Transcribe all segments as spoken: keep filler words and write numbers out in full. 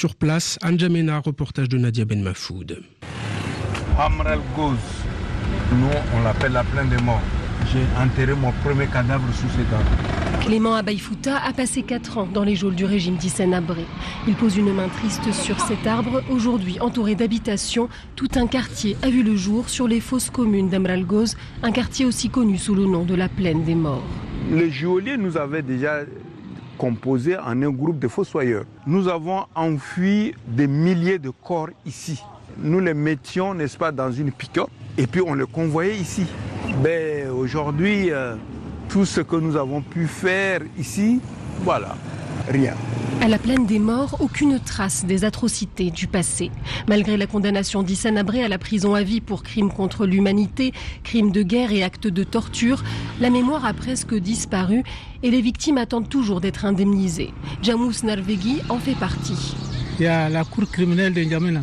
sur place. N'Djamena, reportage de Nadia Ben Mafoud. Amral Goz, nous on l'appelle la plaine des morts. J'ai enterré mon premier cadavre sous cet arbre. Clément Abaïfouta a passé quatre ans dans les geôles du régime d'Hissène Habré. Il pose une main triste sur cet arbre, aujourd'hui entouré d'habitations. Tout un quartier a vu le jour sur les fosses communes d'Amral Goz, un quartier aussi connu sous le nom de la plaine des morts. Les geôliers nous avaient déjà composé en un groupe de fossoyeurs. Nous avons enfoui des milliers de corps ici. Nous les mettions, n'est-ce pas, dans une pick-up et puis on les convoyait ici. Mais aujourd'hui, euh, tout ce que nous avons pu faire ici, voilà, rien. À la plaine des morts, aucune trace des atrocités du passé. Malgré la condamnation d'Hissène Habré à la prison à vie pour crimes contre l'humanité, crimes de guerre et actes de torture, la mémoire a presque disparu et les victimes attendent toujours d'être indemnisées. Jamous Narvegui en fait partie. Il y a la cour criminelle de N'Djamena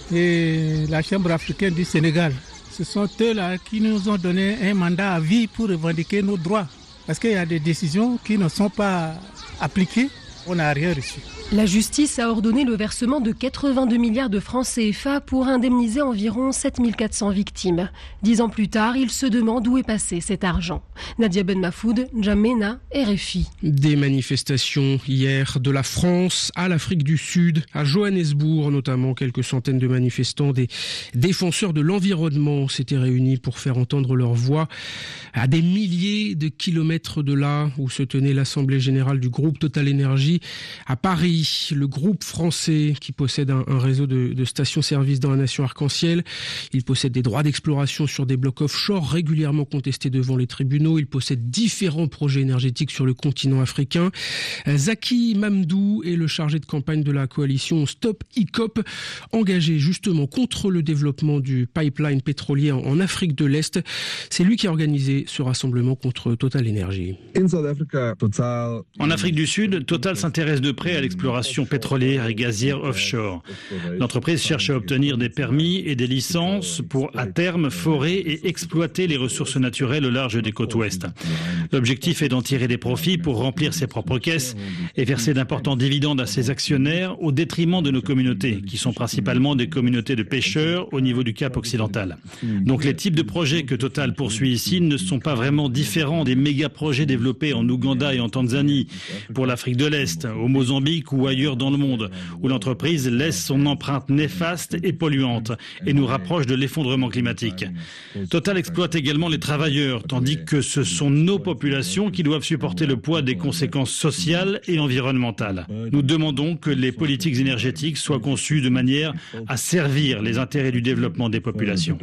et la Chambre africaine du Sénégal. Ce sont eux-là qui nous ont donné un mandat à vie pour revendiquer nos droits. Parce qu'il y a des décisions qui ne sont pas appliquées, on n'a rien reçu. La justice a ordonné le versement de quatre-vingt-deux milliards de francs C F A pour indemniser environ sept mille quatre cents victimes. Dix ans plus tard, il se demande où est passé cet argent. Nadia Ben Mafoud, N'Djamena, R F I. Des manifestations hier de la France à l'Afrique du Sud, à Johannesburg notamment. Quelques centaines de manifestants, des défenseurs de l'environnement s'étaient réunis pour faire entendre leur voix à des milliers de kilomètres de là où se tenait l'Assemblée générale du groupe Total Énergie à Paris. Le groupe français qui possède un, un réseau de, de stations-service dans la nation arc-en-ciel. Il possède des droits d'exploration sur des blocs offshore régulièrement contestés devant les tribunaux. Il possède différents projets énergétiques sur le continent africain. Zaki Mamdou est le chargé de campagne de la coalition Stop I C O P, engagé justement contre le développement du pipeline pétrolier en, en Afrique de l'Est. C'est lui qui a organisé ce rassemblement contre Total Energy. En Afrique du Sud, Total s'intéresse de près à l'exploration pétrolière et gazière offshore. L'entreprise cherche à obtenir des permis et des licences pour, à terme, forer et exploiter les ressources naturelles au large des côtes ouest. L'objectif est d'en tirer des profits pour remplir ses propres caisses et verser d'importants dividendes à ses actionnaires au détriment de nos communautés, qui sont principalement des communautés de pêcheurs au niveau du Cap occidental. Donc les types de projets que Total poursuit ici ne sont pas vraiment différents des méga-projets développés en Ouganda et en Tanzanie, pour l'Afrique de l'Est, au Mozambique ou ailleurs dans le monde, où l'entreprise laisse son empreinte néfaste et polluante et nous rapproche de l'effondrement climatique. Total exploite également les travailleurs, tandis que ce sont nos populations qui doivent supporter le poids des conséquences sociales et environnementales. Nous demandons que les politiques énergétiques soient conçues de manière à servir les intérêts du développement des populations.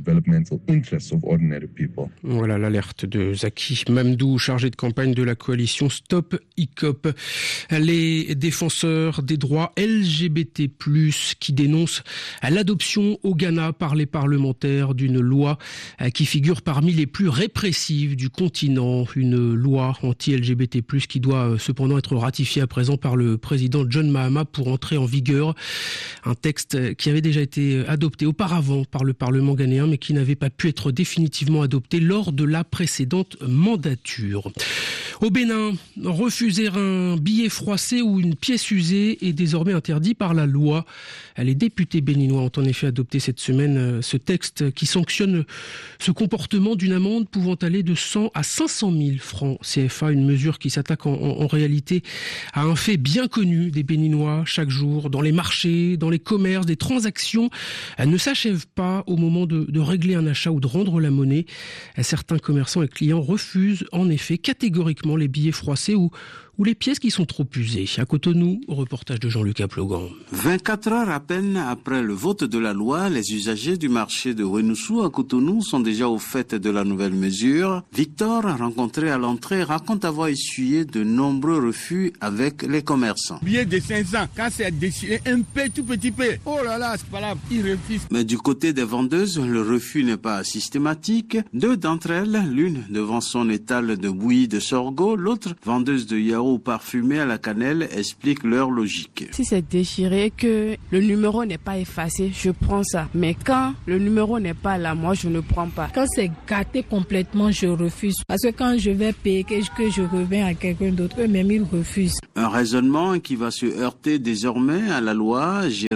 Voilà l'alerte de Zaki Mamdou, chargé de campagne de la coalition Stop I C O P. Les défenseurs des droits L G B T plus, qui dénoncent l'adoption au Ghana par les parlementaires d'une loi qui figure parmi les plus répressives du continent. Une loi anti-L G B T plus, qui doit cependant être ratifiée à présent par le président John Mahama pour entrer en vigueur. Un texte qui avait déjà été adopté auparavant par le Parlement ghanéen, mais qui n'avait pas pu être définitivement adopté lors de la précédente mandature. Au Bénin, refuser un billet froissé ou une pièce usée est désormais interdit par la loi. Les députés béninois ont en effet adopté cette semaine ce texte qui sanctionne ce comportement d'une amende pouvant aller de cent à cinq cent mille francs C F A, une mesure qui s'attaque en, en, en réalité à un fait bien connu des Béninois. Chaque jour, dans les marchés, dans les commerces, des transactions ne s'achèvent pas au moment de, de régler un achat ou de rendre la monnaie. Certains commerçants et clients refusent en effet catégoriquement les billets froissés ou, ou les pièces qui sont trop usées. À Cotonou, reportage de Jean-Luc Aplogan. vingt-quatre heures à peine après le vote de la loi, les usagers du marché de Wenoussou à Cotonou sont déjà au fait de la nouvelle mesure. Victor, rencontré à l'entrée, raconte avoir essuyé de nombreux refus avec les commerçants. Billet de cinq cents, quand c'est déchiré un peu, tout petit peu, oh là là, c'est pas là, ils refusent. Mais du côté des vendeuses, le refus n'est pas systématique. Deux d'entre elles, l'une devant son étal de bouillie de sorgho, l'autre vendeuse de yaourt parfumé à la cannelle, explique leur logique. Si c'est déchiré, que le numéro n'est pas effacé, je prends ça. Mais quand le numéro n'est pas là, moi je ne prends pas. Quand c'est gâté complètement, je refuse. Parce que quand je vais payer, que je reviens à quelqu'un d'autre, eux-mêmes ils refusent. Un raisonnement qui va se heurter désormais à la loi.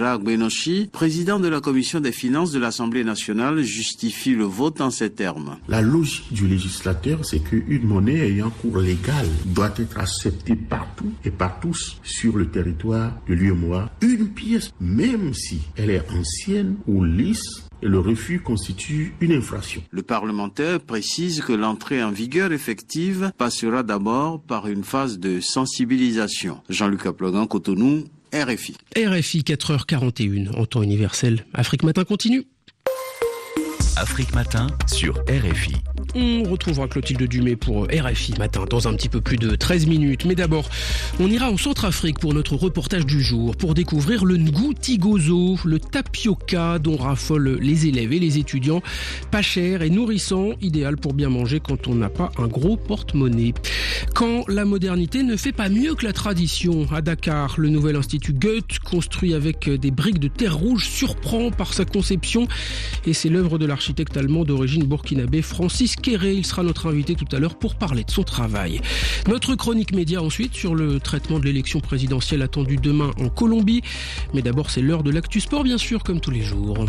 Shadrach Benoshi, président de la commission des finances de l'Assemblée nationale, justifie le vote en ces termes. La logique du législateur, c'est qu'une monnaie ayant cours légal doit être acceptée partout et par tous sur le territoire de l'U E M O A. Une pièce, même si elle est ancienne ou lisse, et le refus constitue une infraction. Le parlementaire précise que l'entrée en vigueur effective passera d'abord par une phase de sensibilisation. Jean-Luc Aplogan, Cotonou, R F I. R F I, quatre heures quarante et une, en temps universel. Afrique Matin continue. Afrique Matin sur R F I. On retrouvera Clotilde Dumais pour R F I Matin dans un petit peu plus de treize minutes. Mais d'abord, on ira en Centrafrique pour notre reportage du jour, pour découvrir le Ngouti Gozo, le tapioca dont raffolent les élèves et les étudiants. Pas cher et nourrissant, idéal pour bien manger quand on n'a pas un gros porte-monnaie. Quand la modernité ne fait pas mieux que la tradition, à Dakar, le nouvel institut Goethe, construit avec des briques de terre rouge, surprend par sa conception. Et c'est l'œuvre de l'architecte allemand d'origine burkinabé Francis Kéré. Il sera notre invité tout à l'heure pour parler de son travail. Notre chronique média ensuite sur le traitement de l'élection présidentielle attendue demain en Colombie. Mais d'abord, c'est l'heure de l'actu sport, bien sûr, comme tous les jours.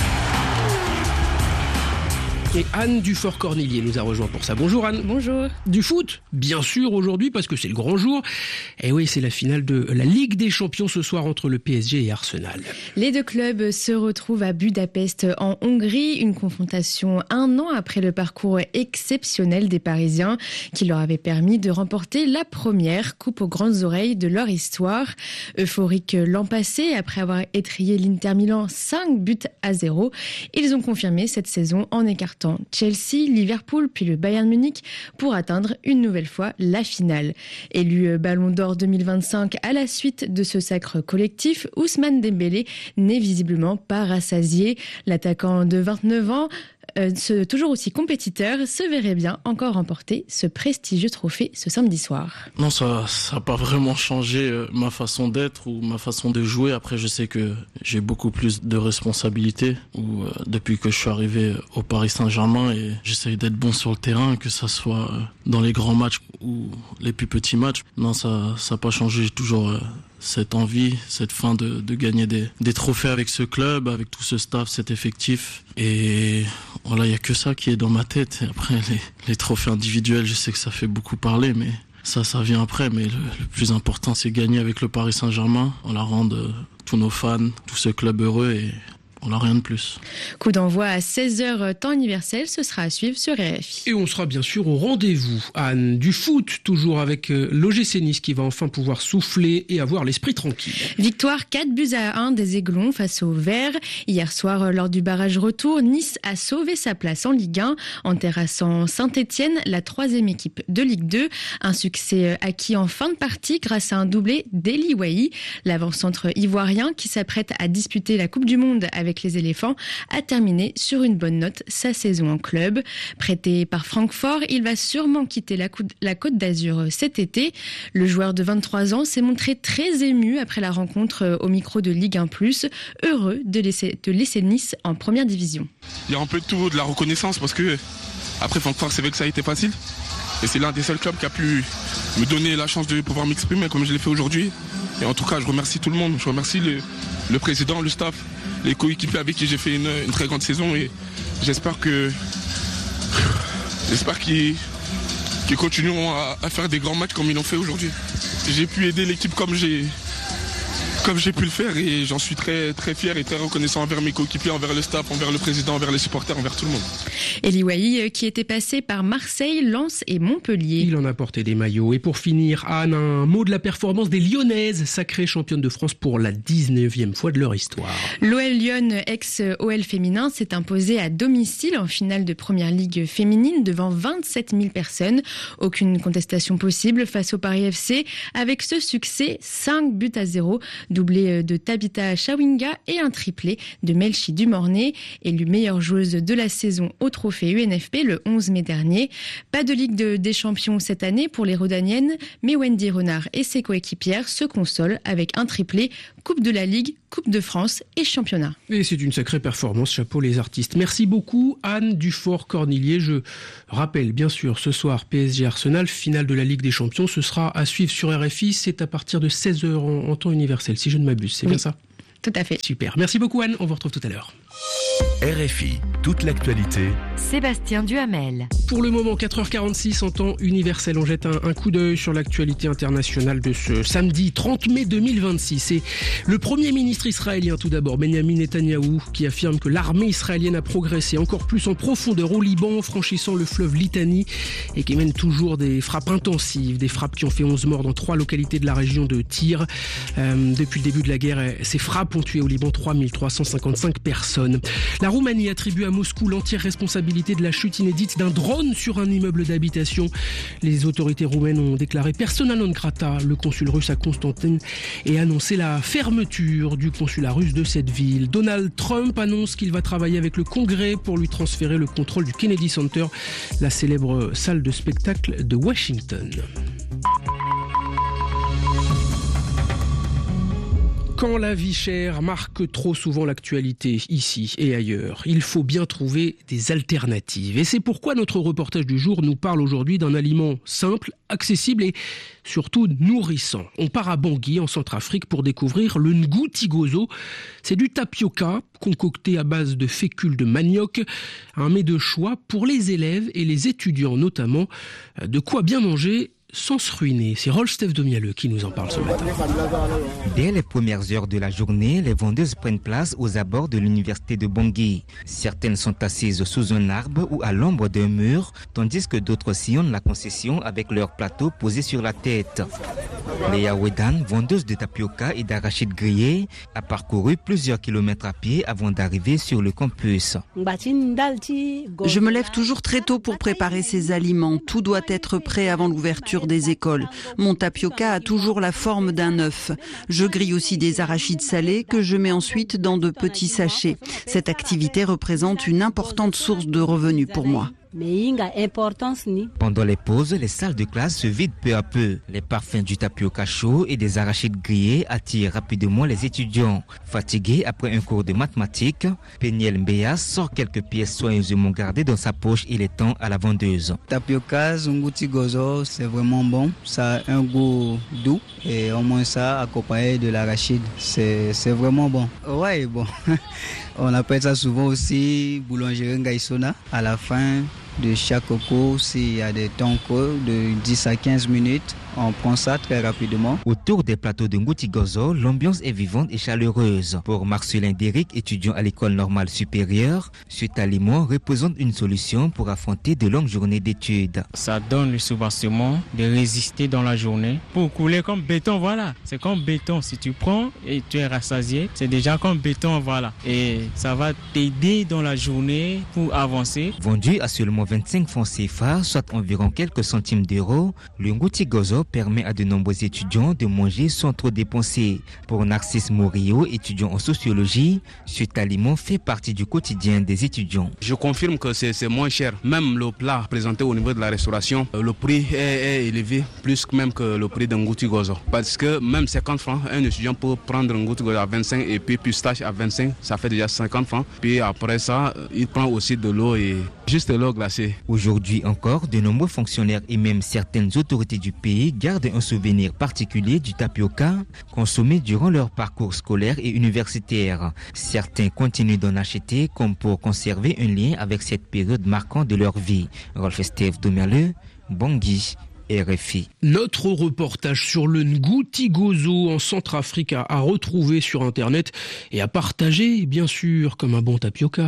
Et Anne Dufort-Cornillier nous a rejoint pour ça. Bonjour Anne. Bonjour. Du foot, bien sûr aujourd'hui parce que c'est le grand jour. Et oui, c'est la finale de la Ligue des Champions ce soir entre le P S G et Arsenal. Les deux clubs se retrouvent à Budapest en Hongrie. Une confrontation un an après le parcours exceptionnel des Parisiens qui leur avait permis de remporter la première coupe aux grandes oreilles de leur histoire. Euphorique l'an passé, après avoir étrillé l'Inter Milan cinq buts à zéro, ils ont confirmé cette saison en écartant Chelsea, Liverpool puis le Bayern Munich pour atteindre une nouvelle fois la finale. Élu Ballon d'Or deux mille vingt-cinq à la suite de ce sacre collectif, Ousmane Dembélé n'est visiblement pas rassasié. L'attaquant de vingt-neuf ans, Euh, ce, toujours aussi compétiteur, se verrait bien encore remporter ce prestigieux trophée ce samedi soir. Non, ça ça n'a pas vraiment changé euh, ma façon d'être ou ma façon de jouer. Après, je sais que j'ai beaucoup plus de responsabilités ou, euh, depuis que je suis arrivé au Paris Saint-Germain et j'essaye d'être bon sur le terrain, que ça soit euh, dans les grands matchs ou les plus petits matchs. Non, ça ça n'a pas changé. J'ai toujours euh, cette envie, cette faim de, de gagner des, des trophées avec ce club, avec tout ce staff, cet effectif. Et voilà, il n'y a que ça qui est dans ma tête. Et après, les, les trophées individuels, je sais que ça fait beaucoup parler, mais ça, ça vient après. Mais le, le plus important, c'est gagner avec le Paris Saint-Germain. On la rend euh, tous nos fans, tout ce club heureux et on n'a rien de plus. Coup d'envoi à seize heures temps universel, ce sera à suivre sur R F I. Et on sera bien sûr au rendez-vous, Anne, du foot, toujours avec l'O G C Nice qui va enfin pouvoir souffler et avoir l'esprit tranquille. Victoire quatre buts à un des Aiglons face aux Verts. Hier soir, lors du barrage retour, Nice a sauvé sa place en Ligue un en terrassant Saint-Etienne, la troisième équipe de Ligue deux. Un succès acquis en fin de partie grâce à un doublé d'Eli Wahi, l'avant-centre ivoirien qui s'apprête à disputer la Coupe du Monde avec les éléphants, a terminé sur une bonne note sa saison en club. Prêté par Francfort, il va sûrement quitter la, coup- la Côte d'Azur cet été. Le joueur de vingt-trois ans s'est montré très ému après la rencontre au micro de Ligue un plus, heureux de laisser, de laisser Nice en première division. Il y a un peu de tout, de la reconnaissance parce que après Francfort, c'est vrai que ça a été facile. Et c'est l'un des seuls clubs qui a pu me donner la chance de pouvoir m'exprimer comme je l'ai fait aujourd'hui. Et en tout cas, je remercie tout le monde. Je remercie le, le président, le staff, les coéquipiers avec qui j'ai fait une, une très grande saison. Et j'espère que j'espère qu'ils, qu'ils continueront à, à faire des grands matchs comme ils l'ont fait aujourd'hui. J'ai pu aider l'équipe comme j'ai, comme j'ai pu le faire et j'en suis très, très fier et très reconnaissant envers mes coéquipiers, envers le staff, envers le président, envers les supporters, envers tout le monde. Eli Wahi qui était passé par Marseille, Lens et Montpellier. Il en a porté des maillots. Et pour finir, Anne, un mot de la performance des Lyonnaises, sacrées championnes de France pour la dix-neuvième fois de leur histoire. L'O L Lyon, ex-O L féminin, s'est imposé à domicile en finale de Première Ligue féminine devant vingt-sept mille personnes. Aucune contestation possible face au Paris F C. Avec ce succès, cinq buts à zéro, doublé de Tabitha Chawinga et un triplé de Melchi Dumornay, élue meilleure joueuse de la saison au trophée U N F P le onze mai dernier. Pas de Ligue de, des Champions cette année pour les Rodaniennes, mais Wendy Renard et ses coéquipières se consolent avec un triplé, Coupe de la Ligue, Coupe de France et Championnat. Et c'est une sacrée performance, chapeau les artistes. Merci beaucoup Anne Dufort-Cornillier. Je rappelle bien sûr ce soir P S G Arsenal, finale de la Ligue des Champions. Ce sera à suivre sur R F I, c'est à partir de seize heures en, en temps universel, si je ne m'abuse, c'est oui. bien ça ? Tout à fait. Super. Merci beaucoup Anne, on vous retrouve tout à l'heure. R F I, toute l'actualité. Sébastien Duhamel. Pour le moment, quatre heures quarante-six en temps universel. On jette un, un coup d'œil sur l'actualité internationale de ce samedi trente mai deux mille vingt-six. C'est le Premier ministre israélien tout d'abord, Benjamin Netanyahou, qui affirme que l'armée israélienne a progressé encore plus en profondeur au Liban, en franchissant le fleuve Litani, et qui mène toujours des frappes intensives, des frappes qui ont fait onze morts dans trois localités de la région de Tyr. Euh, depuis le début de la guerre, ces frappes ont tué au Liban trois mille trois cent cinquante-cinq personnes. La Roumanie attribue à Moscou l'entière responsabilité de la chute inédite d'un drone sur un immeuble d'habitation. Les autorités roumaines ont déclaré persona non grata le consul russe à Constantine et annoncé la fermeture du consulat russe de cette ville. Donald Trump annonce qu'il va travailler avec le Congrès pour lui transférer le contrôle du Kennedy Center, la célèbre salle de spectacle de Washington. Quand la vie chère marque trop souvent l'actualité, ici et ailleurs, il faut bien trouver des alternatives. Et c'est pourquoi notre reportage du jour nous parle aujourd'hui d'un aliment simple, accessible et surtout nourrissant. On part à Bangui, en Centrafrique, pour découvrir le ngouti gozo. C'est du tapioca concocté à base de fécule de manioc, un mets de choix pour les élèves et les étudiants notamment. De quoi bien manger sans se ruiner. C'est Rolf Domialeux qui nous en parle ce matin. Dès les premières heures de la journée, les vendeuses prennent place aux abords de l'université de Bangui. Certaines sont assises sous un arbre ou à l'ombre d'un mur, tandis que d'autres sillonnent la concession avec leur plateau posé sur la tête. Léa Wedan, vendeuse de tapioca et d'arachides grillés, a parcouru plusieurs kilomètres à pied avant d'arriver sur le campus. Je me lève toujours très tôt pour préparer ces aliments. Tout doit être prêt avant l'ouverture des écoles. Mon tapioca a toujours la forme d'un œuf. Je grille aussi des arachides salés que je mets ensuite dans de petits sachets. Cette activité représente une importante source de revenus pour moi. Pendant les pauses, les salles de classe se vident peu à peu. Les parfums du tapioca chaud et des arachides grillés attirent rapidement les étudiants. Fatigué après un cours de mathématiques, Peniel Mbea sort quelques pièces soigneusement gardées dans sa poche et les tend à la vendeuse. Tapioca, ngouti gozo, c'est vraiment bon. Ça a un goût doux et au moins ça accompagné de l'arachide. C'est, c'est vraiment bon. Ouais, bon. On appelle ça souvent aussi boulangerie Ngaïsona. À la fin de chaque cours, s'il y a des temps courts de dix à quinze minutes, on prend ça très rapidement. Autour des plateaux de ngouti gozo, l'ambiance est vivante et chaleureuse. Pour Marcelin Déric, étudiant à l'école normale supérieure, cet aliment représente une solution pour affronter de longues journées d'études. Ça donne le soubassement de résister dans la journée. Pour couler comme béton, voilà. C'est comme béton. Si tu prends et tu es rassasié, c'est déjà comme béton, voilà. Et ça va t'aider dans la journée pour avancer. Vendu à seulement vingt-cinq francs C F A, soit environ quelques centimes d'euros, le ngouti gozo permet à de nombreux étudiants de manger sans trop dépenser. Pour Narcisse Morio, étudiant en sociologie, cet aliment fait partie du quotidien des étudiants. Je confirme que c'est, c'est moins cher. Même le plat présenté au niveau de la restauration, le prix est, est élevé, plus même que le prix d'un ngouti gozo. Parce que même cinquante francs, un étudiant peut prendre un ngouti gozo à vingt-cinq et puis pistache à vingt-cinq, ça fait déjà cinquante francs. Puis après ça, il prend aussi de l'eau et juste de l'eau glacée. Aujourd'hui encore, de nombreux fonctionnaires et même certaines autorités du pays gardent un souvenir particulier du tapioca consommé durant leur parcours scolaire et universitaire. Certains continuent d'en acheter comme pour conserver un lien avec cette période marquante de leur vie. Rolf Domialeux, Bangui, R F I. Notre reportage sur le ngouti gozo en Centrafrique à, à retrouver sur Internet et à partager, bien sûr, comme un bon tapioca.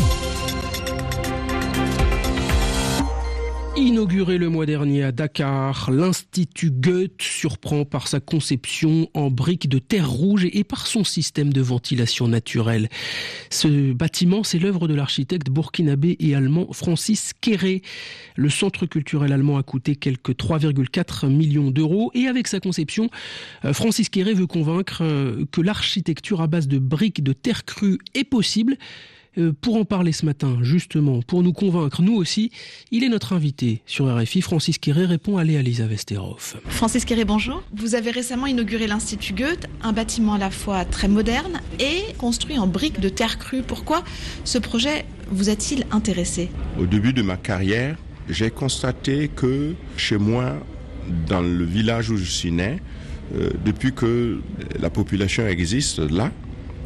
Inauguré le mois dernier à Dakar, l'Institut Goethe surprend par sa conception en briques de terre rouge et par son système de ventilation naturelle. Ce bâtiment, c'est l'œuvre de l'architecte burkinabé et allemand Francis Kéré. Le centre culturel allemand a coûté quelque trois virgule quatre millions d'euros et avec sa conception, Francis Kéré veut convaincre que l'architecture à base de briques de terre crue est possible. Pour en parler ce matin, justement, pour nous convaincre, nous aussi, il est notre invité sur R F I. Francis Kéré répond à Léa Lisa Westerhoff. Francis Kéré, bonjour. Vous avez récemment inauguré l'Institut Goethe, un bâtiment à la fois très moderne et construit en briques de terre crue. Pourquoi ce projet vous a-t-il intéressé ? Au début de ma carrière, j'ai constaté que chez moi, dans le village où je suis né, euh, depuis que la population existe là,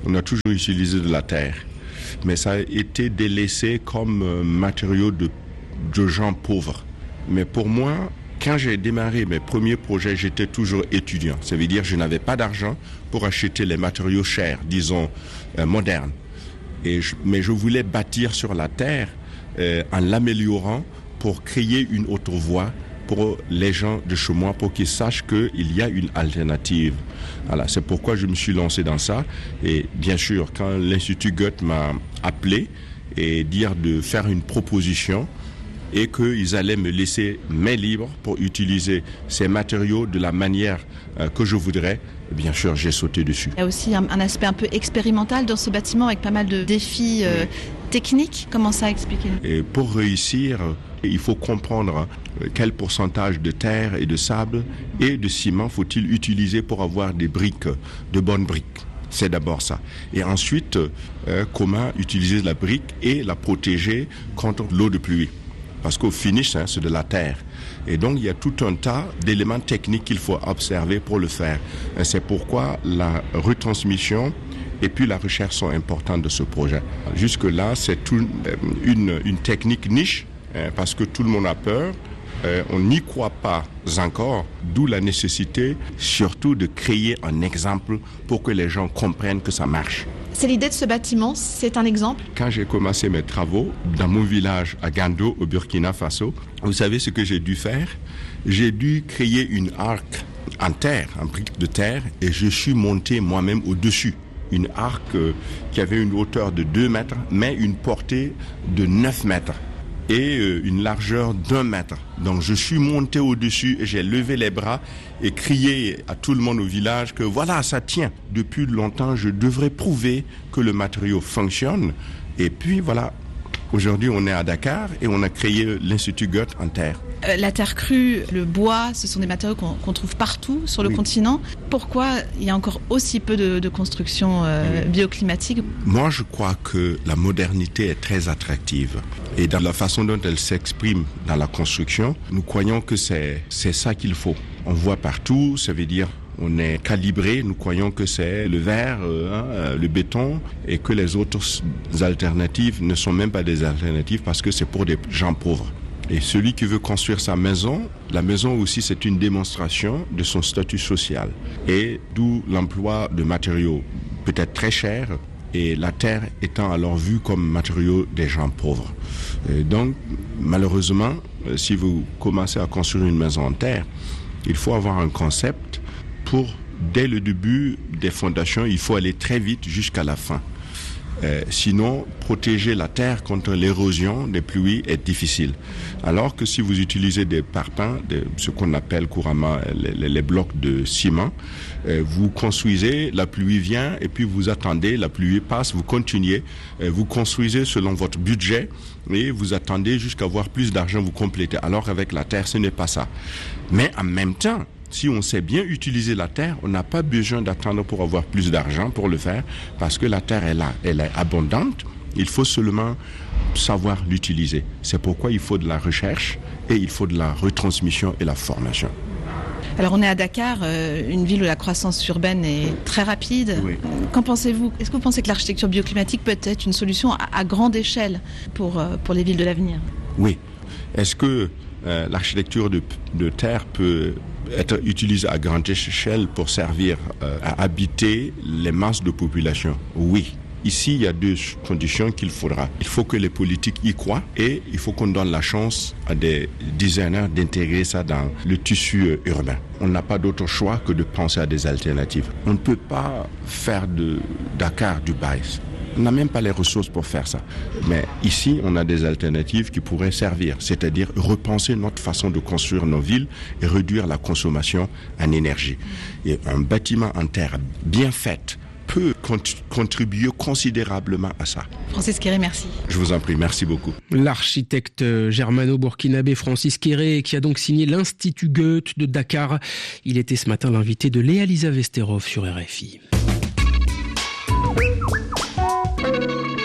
on a toujours utilisé de la terre. Mais ça a été délaissé comme matériau de, de gens pauvres. Mais pour moi, quand j'ai démarré mes premiers projets, j'étais toujours étudiant. Ça veut dire que je n'avais pas d'argent pour acheter les matériaux chers, disons, euh, modernes. Et je, mais je voulais bâtir sur la terre euh, en l'améliorant pour créer une autre voie pour les gens de chez moi, pour qu'ils sachent qu'il y a une alternative. Voilà, c'est pourquoi je me suis lancé dans ça. Et bien sûr, quand l'Institut Goethe m'a appelé et dire de faire une proposition et qu'ils allaient me laisser main libre pour utiliser ces matériaux de la manière euh, que je voudrais, bien sûr, j'ai sauté dessus. Il y a aussi un, un aspect un peu expérimental dans ce bâtiment avec pas mal de défis euh, oui. techniques. Comment ça expliquer ? Et pour réussir, il faut comprendre quel pourcentage de terre et de sable et de ciment faut-il utiliser pour avoir des briques, de bonnes briques. C'est d'abord ça. Et ensuite, euh, comment utiliser la brique et la protéger contre l'eau de pluie. Parce qu'au finish, hein, c'est de la terre. Et donc, il y a tout un tas d'éléments techniques qu'il faut observer pour le faire. Et c'est pourquoi la retransmission et puis la recherche sont importantes de ce projet. Jusque-là, c'est tout, une, une technique niche, hein, parce que tout le monde a peur. Euh, on n'y croit pas encore, d'où la nécessité surtout de créer un exemple pour que les gens comprennent que ça marche. C'est l'idée de ce bâtiment, c'est un exemple ? Quand j'ai commencé mes travaux dans mon village à Gando, au Burkina Faso, vous savez ce que j'ai dû faire ? J'ai dû créer une arc en terre, en brique de terre, et je suis monté moi-même au-dessus. Une arc euh, qui avait une hauteur de deux mètres, mais une portée de neuf mètres. Et une largeur d'un mètre. Donc je suis monté au-dessus et j'ai levé les bras et crié à tout le monde au village que voilà, ça tient. Depuis longtemps, je devrais prouver que le matériau fonctionne. Et puis voilà, aujourd'hui on est à Dakar et on a créé l'Institut Goethe en terre. Euh, la terre crue, le bois, ce sont des matériaux qu'on, qu'on trouve partout sur le oui. continent. Pourquoi il y a encore aussi peu de, de construction euh, oui. bioclimatique ? Moi, je crois que la modernité est très attractive. Et dans la façon dont elle s'exprime dans la construction, nous croyons que c'est, c'est ça qu'il faut. On voit partout, ça veut dire on est calibré, nous croyons que c'est le verre, euh, le béton, et que les autres alternatives ne sont même pas des alternatives parce que c'est pour des gens pauvres. Et celui qui veut construire sa maison, la maison aussi c'est une démonstration de son statut social. Et d'où l'emploi de matériaux peut-être très chers, et la terre étant alors vue comme matériau des gens pauvres. Et donc, malheureusement, si vous commencez à construire une maison en terre, il faut avoir un concept pour, dès le début des fondations, il faut aller très vite jusqu'à la fin. Euh, sinon, protéger la terre contre l'érosion des pluies est difficile. Alors que si vous utilisez des parpaings, des, ce qu'on appelle couramment les, les blocs de ciment, euh, vous construisez, la pluie vient et puis vous attendez, la pluie passe, vous continuez, euh, vous construisez selon votre budget et vous attendez jusqu'à avoir plus d'argent, vous complétez. Alors avec la terre, ce n'est pas ça. Mais en même temps, si on sait bien utiliser la terre, on n'a pas besoin d'attendre pour avoir plus d'argent pour le faire, parce que la terre est là, elle est abondante, il faut seulement savoir l'utiliser. C'est pourquoi il faut de la recherche et il faut de la retransmission et la formation. Alors on est à Dakar, euh, une ville où la croissance urbaine est très rapide. Oui. Qu'en pensez-vous ? Est-ce que vous pensez que l'architecture bioclimatique peut être une solution à, à grande échelle pour, euh, pour les villes de l'avenir ? Oui. Est-ce que euh, l'architecture de, de terre peut être utilisée à grande échelle pour servir euh, à habiter les masses de population ? Oui. Ici, il y a deux conditions qu'il faudra. Il faut que les politiques y croient et il faut qu'on donne la chance à des designers d'intégrer ça dans le tissu urbain. On n'a pas d'autre choix que de penser à des alternatives. On ne peut pas faire de Dakar Dubaï. On n'a même pas les ressources pour faire ça. Mais ici, on a des alternatives qui pourraient servir, c'est-à-dire repenser notre façon de construire nos villes et réduire la consommation en énergie. Et un bâtiment en terre bien fait peut contribuer considérablement à ça. Francis Kéré, merci. Je vous en prie, merci beaucoup. L'architecte germano-burkinabé Francis Kéré, qui a donc signé l'Institut Goethe de Dakar. Il était ce matin l'invité de Léa Lisa Vesterov sur R F I.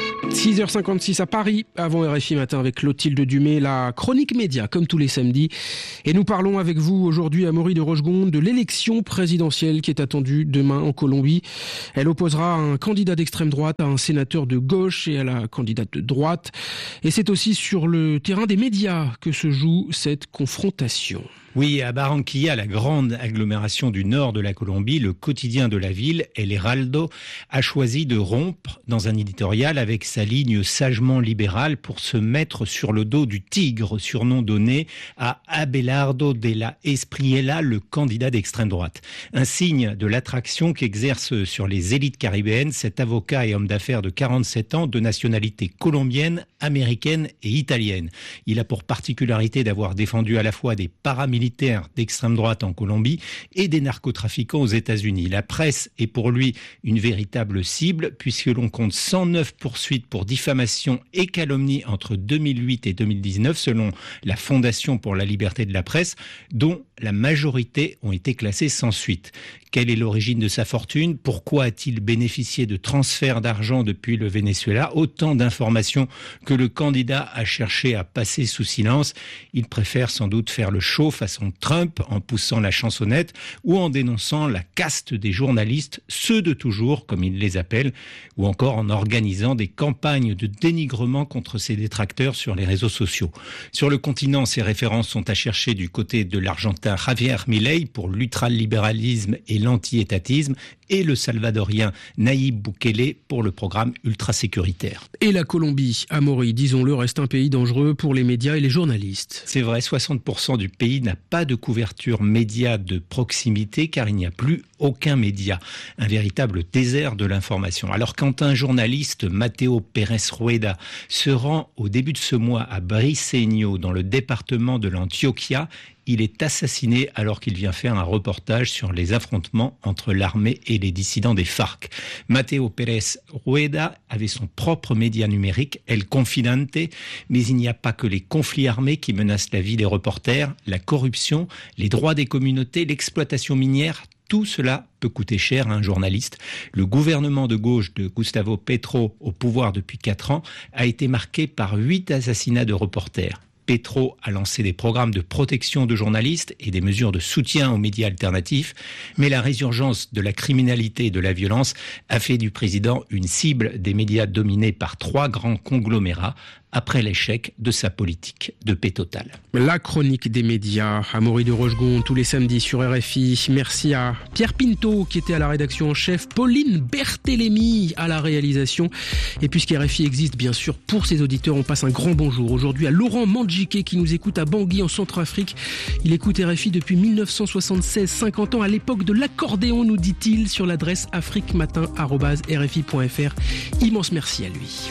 six heures cinquante-six à Paris, avant R F I Matin avec Clotilde Dumais, la chronique média, comme tous les samedis. Et nous parlons avec vous aujourd'hui, Amaury de Rochegonde, de l'élection présidentielle qui est attendue demain en Colombie. Elle opposera un candidat d'extrême droite à un sénateur de gauche et à la candidate de droite. Et c'est aussi sur le terrain des médias que se joue cette confrontation. Oui, à Barranquilla, la grande agglomération du nord de la Colombie, le quotidien de la ville, El Heraldo, a choisi de rompre dans un éditorial avec sa ligne sagement libérale pour se mettre sur le dos du tigre, surnom donné à Abelardo de la Espriella, le candidat d'extrême droite. Un signe de l'attraction qu'exerce sur les élites caribéennes cet avocat et homme d'affaires de quarante-sept ans de nationalité colombienne, américaine et italienne. Il a pour particularité d'avoir défendu à la fois des paramilitaires d'extrême droite en Colombie et des narcotrafiquants aux États-Unis. La presse est pour lui une véritable cible puisque l'on compte cent neuf poursuites pour diffamation et calomnie entre deux mille huit et deux mille dix-neuf selon la Fondation pour la liberté de la presse, dont la majorité ont été classées sans suite. Quelle est l'origine de sa fortune? Pourquoi a-t-il bénéficié de transferts d'argent depuis le Venezuela? Autant d'informations que le candidat a cherché à passer sous silence. Il préfère sans doute faire le show façon Trump en poussant la chansonnette ou en dénonçant la caste des journalistes, ceux de toujours comme il les appelle, ou encore en organisant des campagnes de dénigrement contre ses détracteurs sur les réseaux sociaux. Sur le continent, ses références sont à chercher du côté de l'Argentin Javier Milei pour l'ultralibéralisme et l'anti-étatisme et le salvadorien Nayib Bukele pour le programme ultra-sécuritaire. Et la Colombie, Amaury, disons-le, reste un pays dangereux pour les médias et les journalistes. C'est vrai, soixante pour cent du pays n'a pas de couverture média de proximité car il n'y a plus aucun média. Un véritable désert de l'information. Alors quand un journaliste, Mateo Pérez Rueda, se rend au début de ce mois à Briceño, dans le département de l'Antioquia, il est assassiné alors qu'il vient faire un reportage sur les affrontements entre l'armée et les dissidents des FARC. Mateo Pérez Rueda avait son propre média numérique, El Confidente, mais il n'y a pas que les conflits armés qui menacent la vie des reporters, la corruption, les droits des communautés, l'exploitation minière. Tout cela peut coûter cher à un journaliste. Le gouvernement de gauche de Gustavo Petro, au pouvoir depuis quatre ans, a été marqué par huit assassinats de reporters. Petro a lancé des programmes de protection de journalistes et des mesures de soutien aux médias alternatifs, mais la résurgence de la criminalité et de la violence a fait du président une cible des médias dominés par trois grands conglomérats après l'échec de sa politique de paix totale. La chronique des médias, Amaury de Rochegonde, tous les samedis sur R F I. Merci à Pierre Pinto qui était à la rédaction en chef, Pauline Berthélémy à la réalisation. Et puisque R F I existe bien sûr pour ses auditeurs, on passe un grand bonjour aujourd'hui à Laurent Mandjiké qui nous écoute à Bangui en Centrafrique. Il écoute R F I depuis mille neuf cent soixante-seize, cinquante ans à l'époque de l'accordéon, nous dit-il, sur l'adresse afriquematin arobase r f i point f r. Immense merci à lui.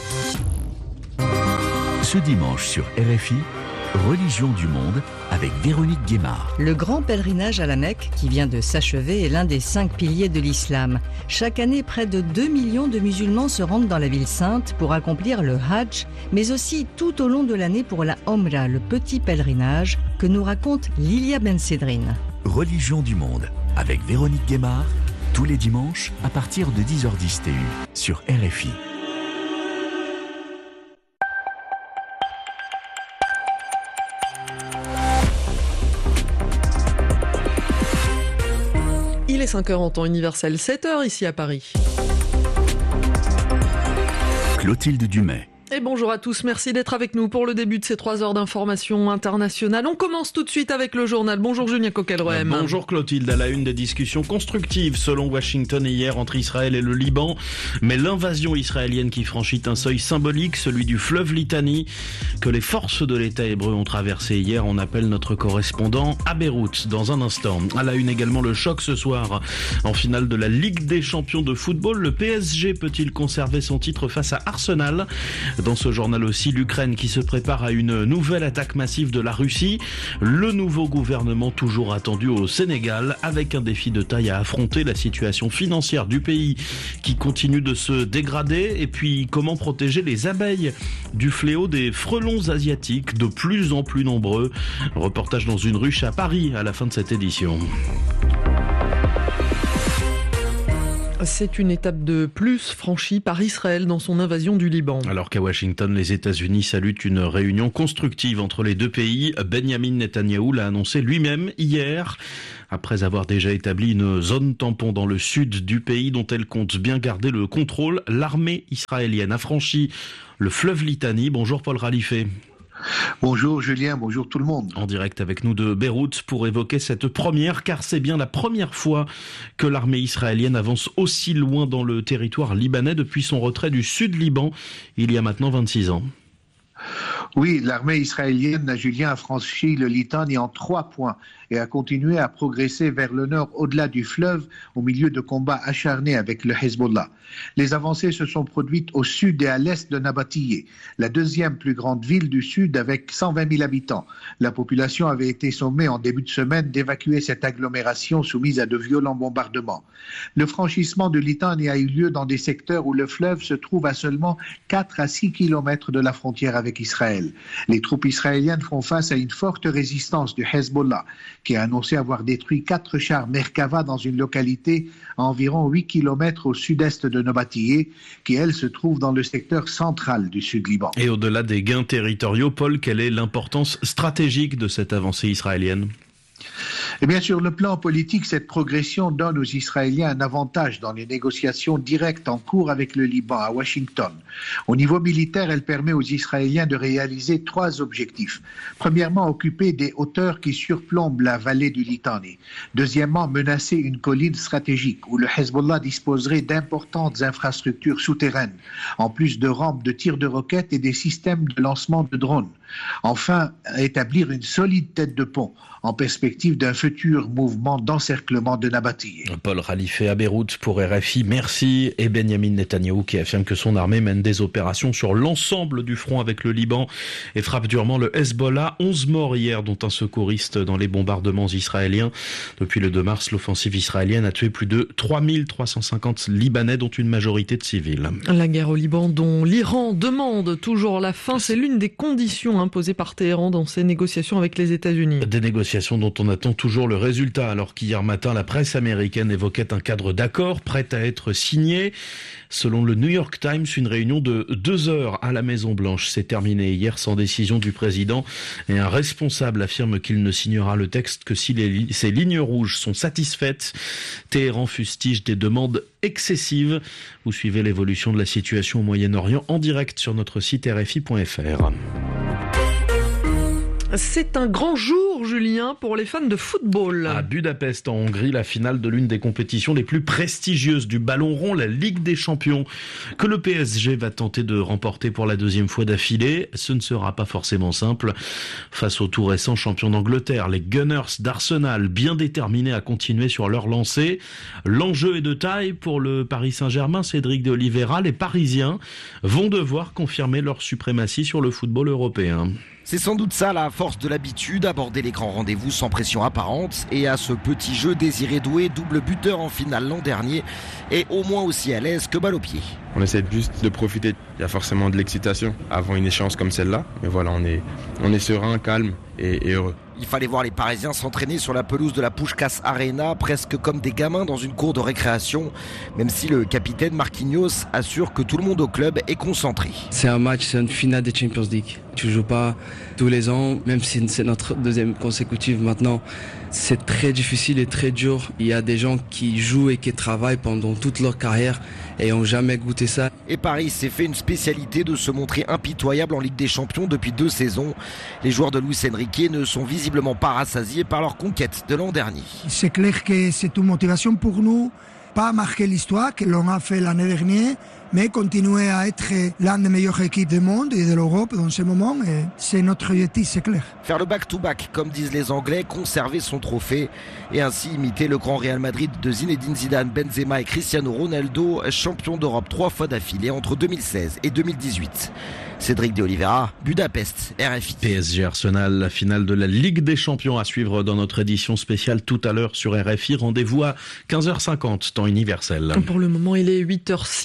Ce dimanche sur R F I, Religion du monde avec Véronique Guémard. Le grand pèlerinage à la Mecque qui vient de s'achever est l'un des cinq piliers de l'islam. Chaque année, près de deux millions de musulmans se rendent dans la ville sainte pour accomplir le Hajj, mais aussi tout au long de l'année pour la Omra, le petit pèlerinage que nous raconte Lilia Ben Sedrine. Religion du monde avec Véronique Guémard, tous les dimanches à partir de dix heures dix T U sur R F I. Il est cinq heures en temps universel, sept heures ici à Paris. Clotilde Dumais. Et bonjour à tous, merci d'être avec nous pour le début de ces trois heures d'information internationale. On commence tout de suite avec le journal. Bonjour Julien Coquelroem. Bonjour Clotilde, à la une des discussions constructives selon Washington hier entre Israël et le Liban. Mais l'invasion israélienne qui franchit un seuil symbolique, celui du fleuve Litani, que les forces de l'État hébreu ont traversé hier. On appelle notre correspondant à Beyrouth dans un instant. À la une également le choc ce soir en finale de la Ligue des champions de football. Le P S G peut-il conserver son titre face à Arsenal ? Dans ce journal aussi, l'Ukraine qui se prépare à une nouvelle attaque massive de la Russie. Le nouveau gouvernement toujours attendu au Sénégal avec un défi de taille à affronter, la situation financière du pays qui continue de se dégrader. Et puis comment protéger les abeilles du fléau des frelons asiatiques de plus en plus nombreux. Reportage dans une ruche à Paris à la fin de cette édition. C'est une étape de plus franchie par Israël dans son invasion du Liban. Alors qu'à Washington, les États-Unis saluent une réunion constructive entre les deux pays, Benjamin Netanyahou l'a annoncé lui-même hier, après avoir déjà établi une zone tampon dans le sud du pays dont elle compte bien garder le contrôle. L'armée israélienne a franchi le fleuve Litani. Bonjour Paul Ralifé. Bonjour Julien, bonjour tout le monde. En direct avec nous de Beyrouth pour évoquer cette première, car c'est bien la première fois que l'armée israélienne avance aussi loin dans le territoire libanais depuis son retrait du sud Liban il y a maintenant vingt-six ans. Oui, l'armée israélienne, Julien, a franchi le Litani en trois points et a continué à progresser vers le nord au-delà du fleuve au milieu de combats acharnés avec le Hezbollah. Les avancées se sont produites au sud et à l'est de Nabatiyeh, la deuxième plus grande ville du sud avec cent vingt mille habitants. La population avait été sommée en début de semaine d'évacuer cette agglomération soumise à de violents bombardements. Le franchissement du Litani a eu lieu dans des secteurs où le fleuve se trouve à seulement quatre à six kilomètres de la frontière avec Israël. Les troupes israéliennes font face à une forte résistance du Hezbollah, qui a annoncé avoir détruit quatre chars Merkava dans une localité à environ huit kilomètres au sud-est de Nabatiyeh, qui elle se trouve dans le secteur central du sud-Liban. Et au-delà des gains territoriaux, Paul, quelle est l'importance stratégique de cette avancée israélienne ? Et bien sur le plan politique, cette progression donne aux Israéliens un avantage dans les négociations directes en cours avec le Liban à Washington. Au niveau militaire, elle permet aux Israéliens de réaliser trois objectifs. Premièrement, occuper des hauteurs qui surplombent la vallée du Litani. Deuxièmement, menacer une colline stratégique où le Hezbollah disposerait d'importantes infrastructures souterraines, en plus de rampes de tir de roquettes et des systèmes de lancement de drones. Enfin, établir une solide tête de pont en perspective d'un futur mouvement d'encerclement de Nabatiyeh. Paul Ralifé à Beyrouth pour R F I, merci. Et Benjamin Netanyahou qui affirme que son armée mène des opérations sur l'ensemble du front avec le Liban et frappe durement le Hezbollah. onze morts hier, dont un secouriste dans les bombardements israéliens. Depuis le deux mars, l'offensive israélienne a tué plus de trois mille trois cent cinquante Libanais, dont une majorité de civils. La guerre au Liban dont l'Iran demande toujours la fin, c'est l'une des conditions imposées par Téhéran dans ses négociations avec les États-Unis. Des négociations dont on attend toujours le résultat, alors qu'hier matin, la presse américaine évoquait un cadre d'accord prêt à être signé. Selon le New York Times, une réunion de deux heures à la Maison-Blanche s'est terminée hier sans décision du président et un responsable affirme qu'il ne signera le texte que si les, ces lignes rouges sont satisfaites. Téhéran fustige des demandes excessives. Vous suivez l'évolution de la situation au Moyen-Orient en direct sur notre site R F I point F R. C'est un grand jour, Julien, pour les fans de football. À Budapest, en Hongrie, la finale de l'une des compétitions les plus prestigieuses du ballon rond, la Ligue des Champions, que le P S G va tenter de remporter pour la deuxième fois d'affilée. Ce ne sera pas forcément simple. Face au tout récent champion d'Angleterre, les Gunners d'Arsenal, bien déterminés à continuer sur leur lancée. L'enjeu est de taille pour le Paris Saint-Germain. Cédric de Oliveira, les Parisiens vont devoir confirmer leur suprématie sur le football européen. C'est sans doute ça la force de l'habitude, aborder les grands rendez-vous sans pression apparente. Et à ce petit jeu, Désiré Doué, double buteur en finale l'an dernier, est au moins aussi à l'aise que balle au pied. On essaie juste de profiter. Il y a forcément de l'excitation avant une échéance comme celle-là. Mais voilà, on est, on est serein, calme et, et heureux. Il fallait voir les Parisiens s'entraîner sur la pelouse de la Puskás Arena, presque comme des gamins dans une cour de récréation, même si le capitaine Marquinhos assure que tout le monde au club est concentré. C'est un match, c'est une finale de Champions League. Tu joues pas tous les ans, même si c'est notre deuxième consécutive maintenant. C'est très difficile et très dur. Il y a des gens qui jouent et qui travaillent pendant toute leur carrière et n'ont jamais goûté ça. Et Paris s'est fait une spécialité de se montrer impitoyable en Ligue des Champions depuis deux saisons. Les joueurs de Luis Enrique ne sont visiblement pas rassasiés par leur conquête de l'an dernier. C'est clair que c'est une motivation pour nous, pas marquer l'histoire que l'on a fait l'année dernière, mais continuer à être l'une des meilleures équipes du monde et de l'Europe dans ce moment. Et c'est notre objectif, c'est clair. Faire le back-to-back, comme disent les Anglais, conserver son trophée et ainsi imiter le grand Real Madrid de Zinedine Zidane, Benzema et Cristiano Ronaldo, champion d'Europe trois fois d'affilée entre deux mille seize et deux mille dix-huit. Cédric de Oliveira, Budapest, R F I. P S G Arsenal, la finale de la Ligue des Champions à suivre dans notre édition spéciale tout à l'heure sur R F I. Rendez-vous à quinze heures cinquante, temps universel. Pour le moment, il est huit heures six à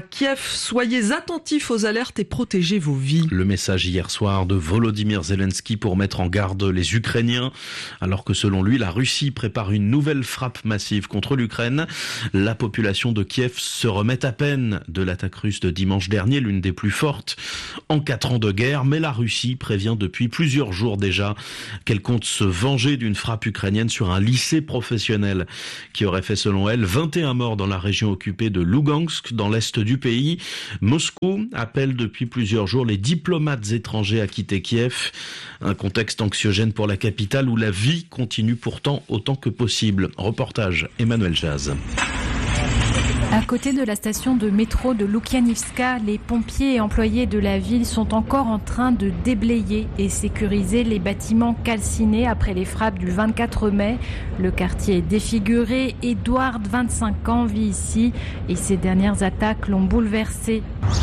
Kiev. Soyez attentifs aux alertes et protégez vos vies. Le message hier soir de Volodymyr Zelensky pour mettre en garde les Ukrainiens, alors que selon lui, la Russie prépare une nouvelle frappe massive contre l'Ukraine. La population de Kiev se remet à peine de l'attaque russe de dimanche dernier, l'une des plus fortes en quatre ans de guerre, mais la Russie prévient depuis plusieurs jours déjà qu'elle compte se venger d'une frappe ukrainienne sur un lycée professionnel qui aurait fait selon elle vingt et un morts dans la région occupée de Lugansk, dans l'est du pays. Moscou appelle depuis plusieurs jours les diplomates étrangers à quitter Kiev. Un contexte anxiogène pour la capitale où la vie continue pourtant autant que possible. Reportage Emmanuel Jazz. À côté de la station de métro de Loukianivska, les pompiers et employés de la ville sont encore en train de déblayer et sécuriser les bâtiments calcinés après les frappes du vingt-quatre mai. Le quartier est défiguré. Edouard, vingt-cinq ans, vit ici et ces dernières attaques l'ont bouleversé.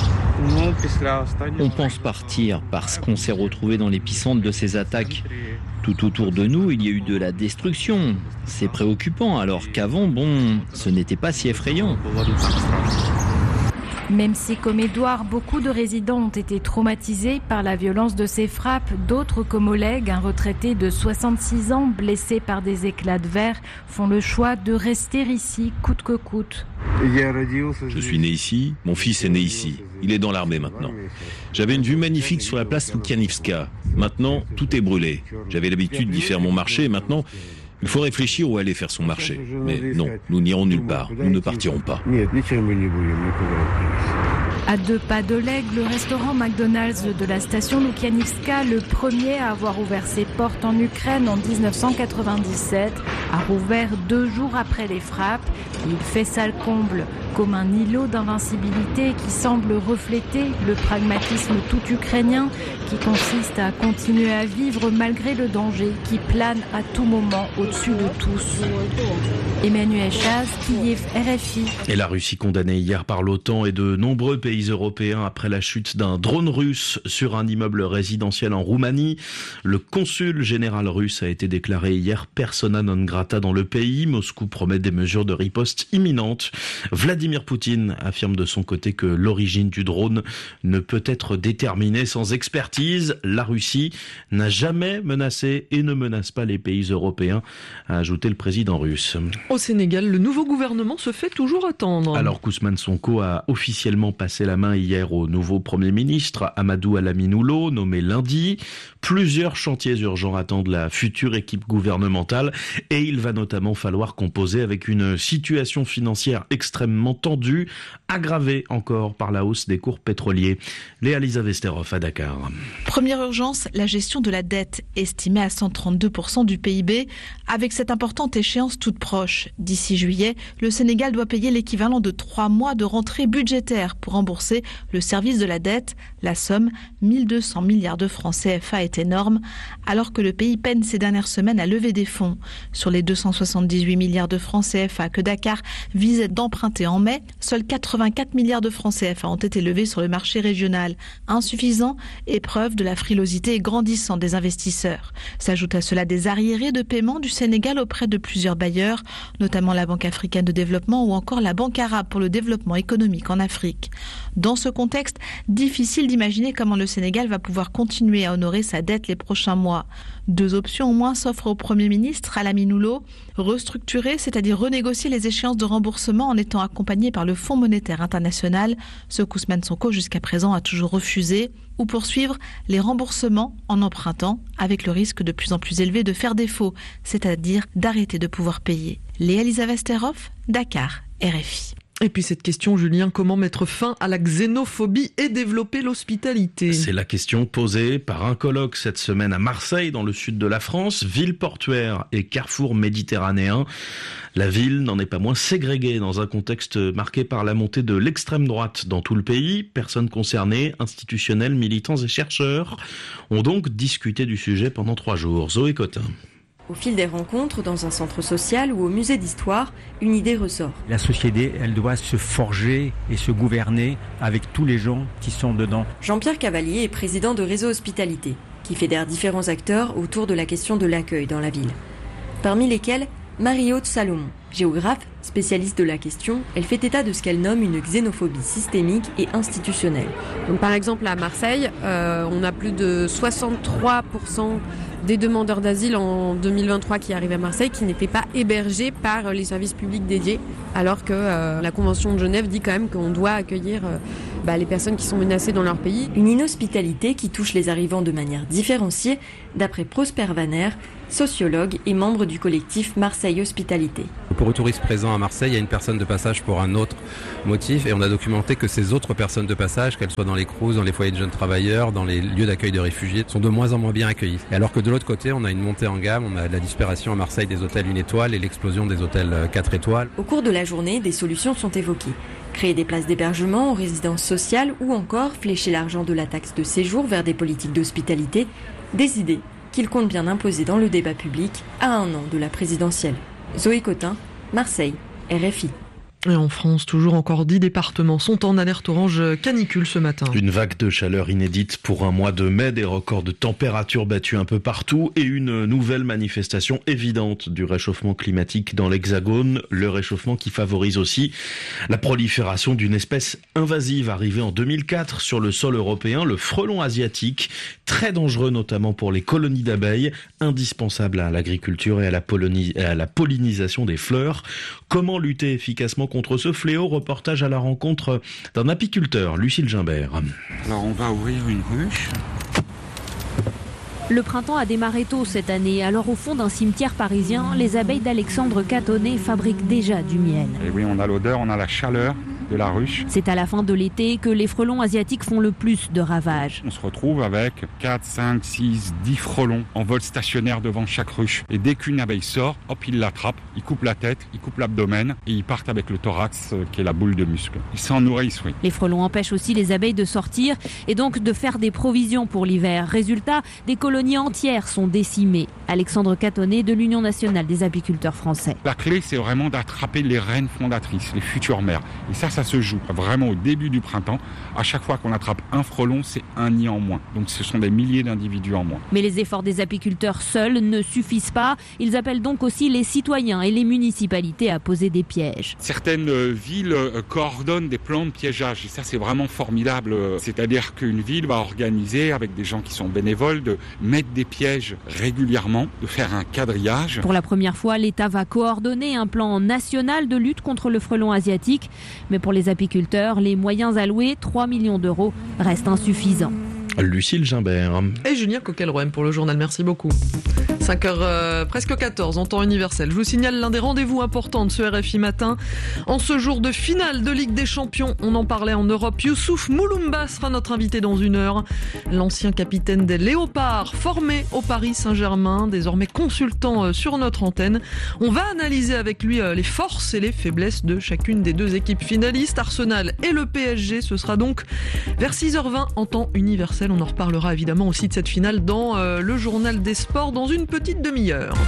On pense partir parce qu'on s'est retrouvé dans l'épicentre de ces attaques. Tout autour de nous, il y a eu de la destruction. C'est préoccupant, alors qu'avant, bon, ce n'était pas si effrayant. Même si, comme Édouard, beaucoup de résidents ont été traumatisés par la violence de ces frappes, d'autres comme Oleg, un retraité de soixante-six ans, blessé par des éclats de verre, font le choix de rester ici, coûte que coûte. Je suis né ici, mon fils est né ici. Il est dans l'armée maintenant. J'avais une vue magnifique sur la place Loukianivska. Maintenant, tout est brûlé. J'avais l'habitude d'y faire mon marché. Maintenant, il faut réfléchir où aller faire son marché. Mais non, nous n'irons nulle part. Nous ne partirons pas. À deux pas d'Oleg, le restaurant McDonald's de la station Loukianivska, le premier à avoir ouvert ses portes en Ukraine en dix-neuf cent quatre-vingt-dix-sept, a rouvert deux jours après les frappes. Il fait salle comble, comme un îlot d'invincibilité qui semble refléter le pragmatisme tout ukrainien qui consiste à continuer à vivre malgré le danger qui plane à tout moment au-dessus de tous. Emmanuel Chaz, Kiev, R F I. Et la Russie condamnée hier par l'OTAN et de nombreux pays européens après la chute d'un drone russe sur un immeuble résidentiel en Roumanie. Le consul général russe a été déclaré hier persona non grata dans le pays. Moscou promet des mesures de riposte imminentes. Vladimir Poutine affirme de son côté que l'origine du drone ne peut être déterminée sans expertise. La Russie n'a jamais menacé et ne menace pas les pays européens, a ajouté le président russe. Au Sénégal, le nouveau gouvernement se fait toujours attendre. Alors qu'Ousmane Sonko a officiellement passé la main hier au nouveau Premier ministre, Amadou Alamine Lo, nommé lundi. Plusieurs chantiers urgents attendent la future équipe gouvernementale et il va notamment falloir composer avec une situation financière extrêmement tendue, aggravée encore par la hausse des cours pétroliers. Léa-Lisa Vesterhoff à Dakar. Première urgence, la gestion de la dette, estimée à cent trente-deux pour cent du P I B, avec cette importante échéance toute proche. D'ici juillet, le Sénégal doit payer l'équivalent de trois mois de rentrée budgétaire pour rembourser le service de la dette. La somme, mille deux cents milliards de francs C F A, est énorme, alors que le pays peine ces dernières semaines à lever des fonds. Sur les deux cent soixante-dix-huit milliards de francs C F A que Dakar visait d'emprunter en mai, seuls quatre-vingt-quatre milliards de francs C F A ont été levés sur le marché régional. Insuffisant et preuve de la frilosité grandissante des investisseurs. S'ajoute à cela des arriérés de paiement du Sénégal auprès de plusieurs bailleurs, notamment la Banque africaine de développement ou encore la Banque arabe pour le développement économique en Afrique. Dans ce contexte, difficile d'imaginer comment le Sénégal va pouvoir continuer à honorer sa dette les prochains mois. Deux options au moins s'offrent au Premier ministre Alamine Lo, restructurer, c'est-à-dire renégocier les échéances de remboursement en étant accompagné par le Fonds monétaire international, ce qu'Ousmane Sonko jusqu'à présent a toujours refusé, ou poursuivre les remboursements en empruntant, avec le risque de plus en plus élevé de faire défaut, c'est-à-dire d'arrêter de pouvoir payer. Léa-Lisa Vesterhoff, Dakar, R F I. Et puis cette question, Julien, comment mettre fin à la xénophobie et développer l'hospitalité ? C'est la question posée par un colloque cette semaine à Marseille, dans le sud de la France, ville portuaire et carrefour méditerranéen. La ville n'en est pas moins ségrégée dans un contexte marqué par la montée de l'extrême droite dans tout le pays. Personnes concernées, institutionnels, militants et chercheurs ont donc discuté du sujet pendant trois jours. Zoé Cotin. Au fil des rencontres, dans un centre social ou au musée d'histoire, une idée ressort. La société, elle doit se forger et se gouverner avec tous les gens qui sont dedans. Jean-Pierre Cavalier est président de Réseau Hospitalité, qui fédère différents acteurs autour de la question de l'accueil dans la ville. Parmi lesquels, Marie-Aude Salomon, Géographe, spécialiste de la question, elle fait état de ce qu'elle nomme une xénophobie systémique et institutionnelle. Donc, par exemple, à Marseille, euh, on a plus de soixante-trois pour cent des demandeurs d'asile en deux mille vingt-trois qui arrivaient à Marseille qui n'étaient pas hébergés par les services publics dédiés, alors que euh, la Convention de Genève dit quand même qu'on doit accueillir euh, bah, les personnes qui sont menacées dans leur pays. Une inhospitalité qui touche les arrivants de manière différenciée, d'après Prosper Vanner, sociologue et membre du collectif Marseille Hospitalité. Pour le touriste présent à Marseille, il y a une personne de passage pour un autre motif et on a documenté que ces autres personnes de passage, qu'elles soient dans les crous, dans les foyers de jeunes travailleurs, dans les lieux d'accueil de réfugiés, sont de moins en moins bien accueillies. Et alors que de l'autre côté, on a une montée en gamme, on a la disparition à Marseille des hôtels une étoile et l'explosion des hôtels quatre étoiles. Au cours de la journée, des solutions sont évoquées. Créer des places d'hébergement en résidence sociale ou encore flécher l'argent de la taxe de séjour vers des politiques d'hospitalité, des idées qu'il compte bien imposer dans le débat public à un an de la présidentielle. Zoé Cotin, Marseille, R F I. Et en France, toujours encore dix départements sont en alerte orange canicule ce matin. Une vague de chaleur inédite pour un mois de mai, des records de température battus un peu partout et une nouvelle manifestation évidente du réchauffement climatique dans l'Hexagone. Le réchauffement qui favorise aussi la prolifération d'une espèce invasive arrivée en deux mille quatre sur le sol européen, le frelon asiatique, très dangereux notamment pour les colonies d'abeilles, indispensable à l'agriculture et à la, poloni- et à la pollinisation des fleurs. Comment lutter efficacement contre ce fléau? Reportage à la rencontre d'un apiculteur, Lucille Gimbert. Alors on va ouvrir une ruche. Le printemps a démarré tôt cette année. Alors au fond d'un cimetière parisien, les abeilles d'Alexandre Catonnet fabriquent déjà du miel. Et oui, on a l'odeur, on a la chaleur de la ruche. C'est à la fin de l'été que les frelons asiatiques font le plus de ravages. On se retrouve avec quatre, cinq, six, dix frelons en vol stationnaire devant chaque ruche. Et dès qu'une abeille sort, hop, il l'attrape, il coupe la tête, il coupe l'abdomen et ils partent avec le thorax qui est la boule de muscle. Ils s'en nourrissent, oui. Les frelons empêchent aussi les abeilles de sortir et donc de faire des provisions pour l'hiver. Résultat, des colonies entières sont décimées. Alexandre Catonnet de l'Union nationale des apiculteurs français. La clé, c'est vraiment d'attraper les reines fondatrices, les futures mères. Et ça, ça se joue vraiment au début du printemps. À chaque fois qu'on attrape un frelon, c'est un nid en moins. Donc ce sont des milliers d'individus en moins. Mais les efforts des apiculteurs seuls ne suffisent pas. Ils appellent donc aussi les citoyens et les municipalités à poser des pièges. Certaines villes coordonnent des plans de piégeage. Et ça, c'est vraiment formidable. C'est-à-dire qu'une ville va organiser, avec des gens qui sont bénévoles, de mettre des pièges régulièrement, de faire un quadrillage. Pour la première fois, l'État va coordonner un plan national de lutte contre le frelon asiatique. Mais pour les apiculteurs, les moyens alloués, trois millions d'euros, restent insuffisants. Lucille Gimbert. Et Julien Coquelroem pour le journal, merci beaucoup. cinq heures euh, presque quatorze en temps universel. Je vous signale l'un des rendez-vous importants de ce R F I Matin. En ce jour de finale de Ligue des Champions, on en parlait en Europe, Youssouf Mouloumba sera notre invité dans une heure. L'ancien capitaine des Léopards, formé au Paris Saint-Germain, désormais consultant sur notre antenne. On va analyser avec lui les forces et les faiblesses de chacune des deux équipes finalistes, Arsenal et le P S G. Ce sera donc vers six heures vingt en temps universel. On en reparlera évidemment aussi de cette finale dans euh, le journal des sports dans une petite demi-heure.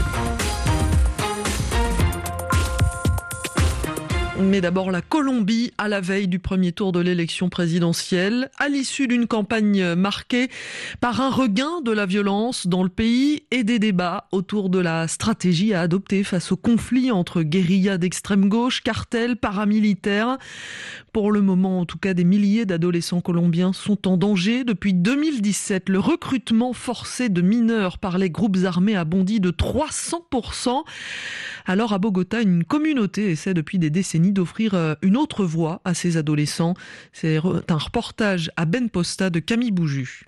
Mais d'abord la Colombie à la veille du premier tour de l'élection présidentielle, à l'issue d'une campagne marquée par un regain de la violence dans le pays et des débats autour de la stratégie à adopter face au conflit entre guérillas d'extrême gauche, cartels, paramilitaires. Pour le moment, en tout cas, des milliers d'adolescents colombiens sont en danger. Depuis deux mille dix-sept, le recrutement forcé de mineurs par les groupes armés a bondi de trois cents pour cent. Alors à Bogota, une communauté essaie depuis des décennies d'offrir une autre voie à ces adolescents. C'est un reportage à Ben Posta de Camille Bouju.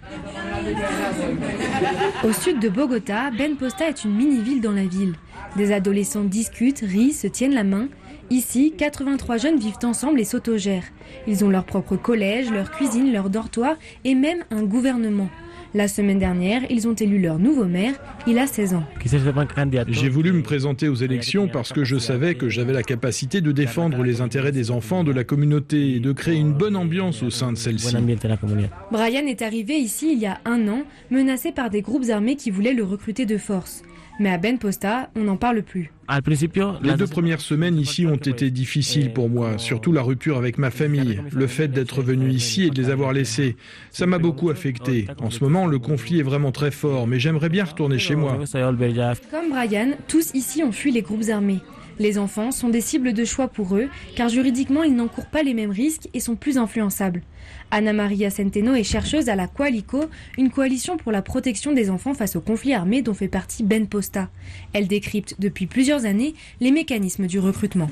Au sud de Bogota, Ben Posta est une mini-ville dans la ville. Des adolescents discutent, rient, se tiennent la main. Ici, quatre-vingt-trois jeunes vivent ensemble et s'autogèrent. Ils ont leur propre collège, leur cuisine, leur dortoir et même un gouvernement. La semaine dernière, ils ont élu leur nouveau maire. Il a seize ans. J'ai voulu me présenter aux élections parce que je savais que j'avais la capacité de défendre les intérêts des enfants de la communauté et de créer une bonne ambiance au sein de celle-ci. Brian est arrivé ici il y a un an, menacé par des groupes armés qui voulaient le recruter de force. Mais à Ben Posta, on n'en parle plus. Les deux premières semaines ici ont été difficiles pour moi, surtout la rupture avec ma famille, le fait d'être venu ici et de les avoir laissés. Ça m'a beaucoup affecté. En ce moment, le conflit est vraiment très fort, mais j'aimerais bien retourner chez moi. Comme Brian, tous ici ont fui les groupes armés. Les enfants sont des cibles de choix pour eux, car juridiquement ils n'encourent pas les mêmes risques et sont plus influençables. Anna Maria Centeno est chercheuse à la Coalico, une coalition pour la protection des enfants face aux conflits armés dont fait partie Ben Posta. Elle décrypte depuis plusieurs années les mécanismes du recrutement.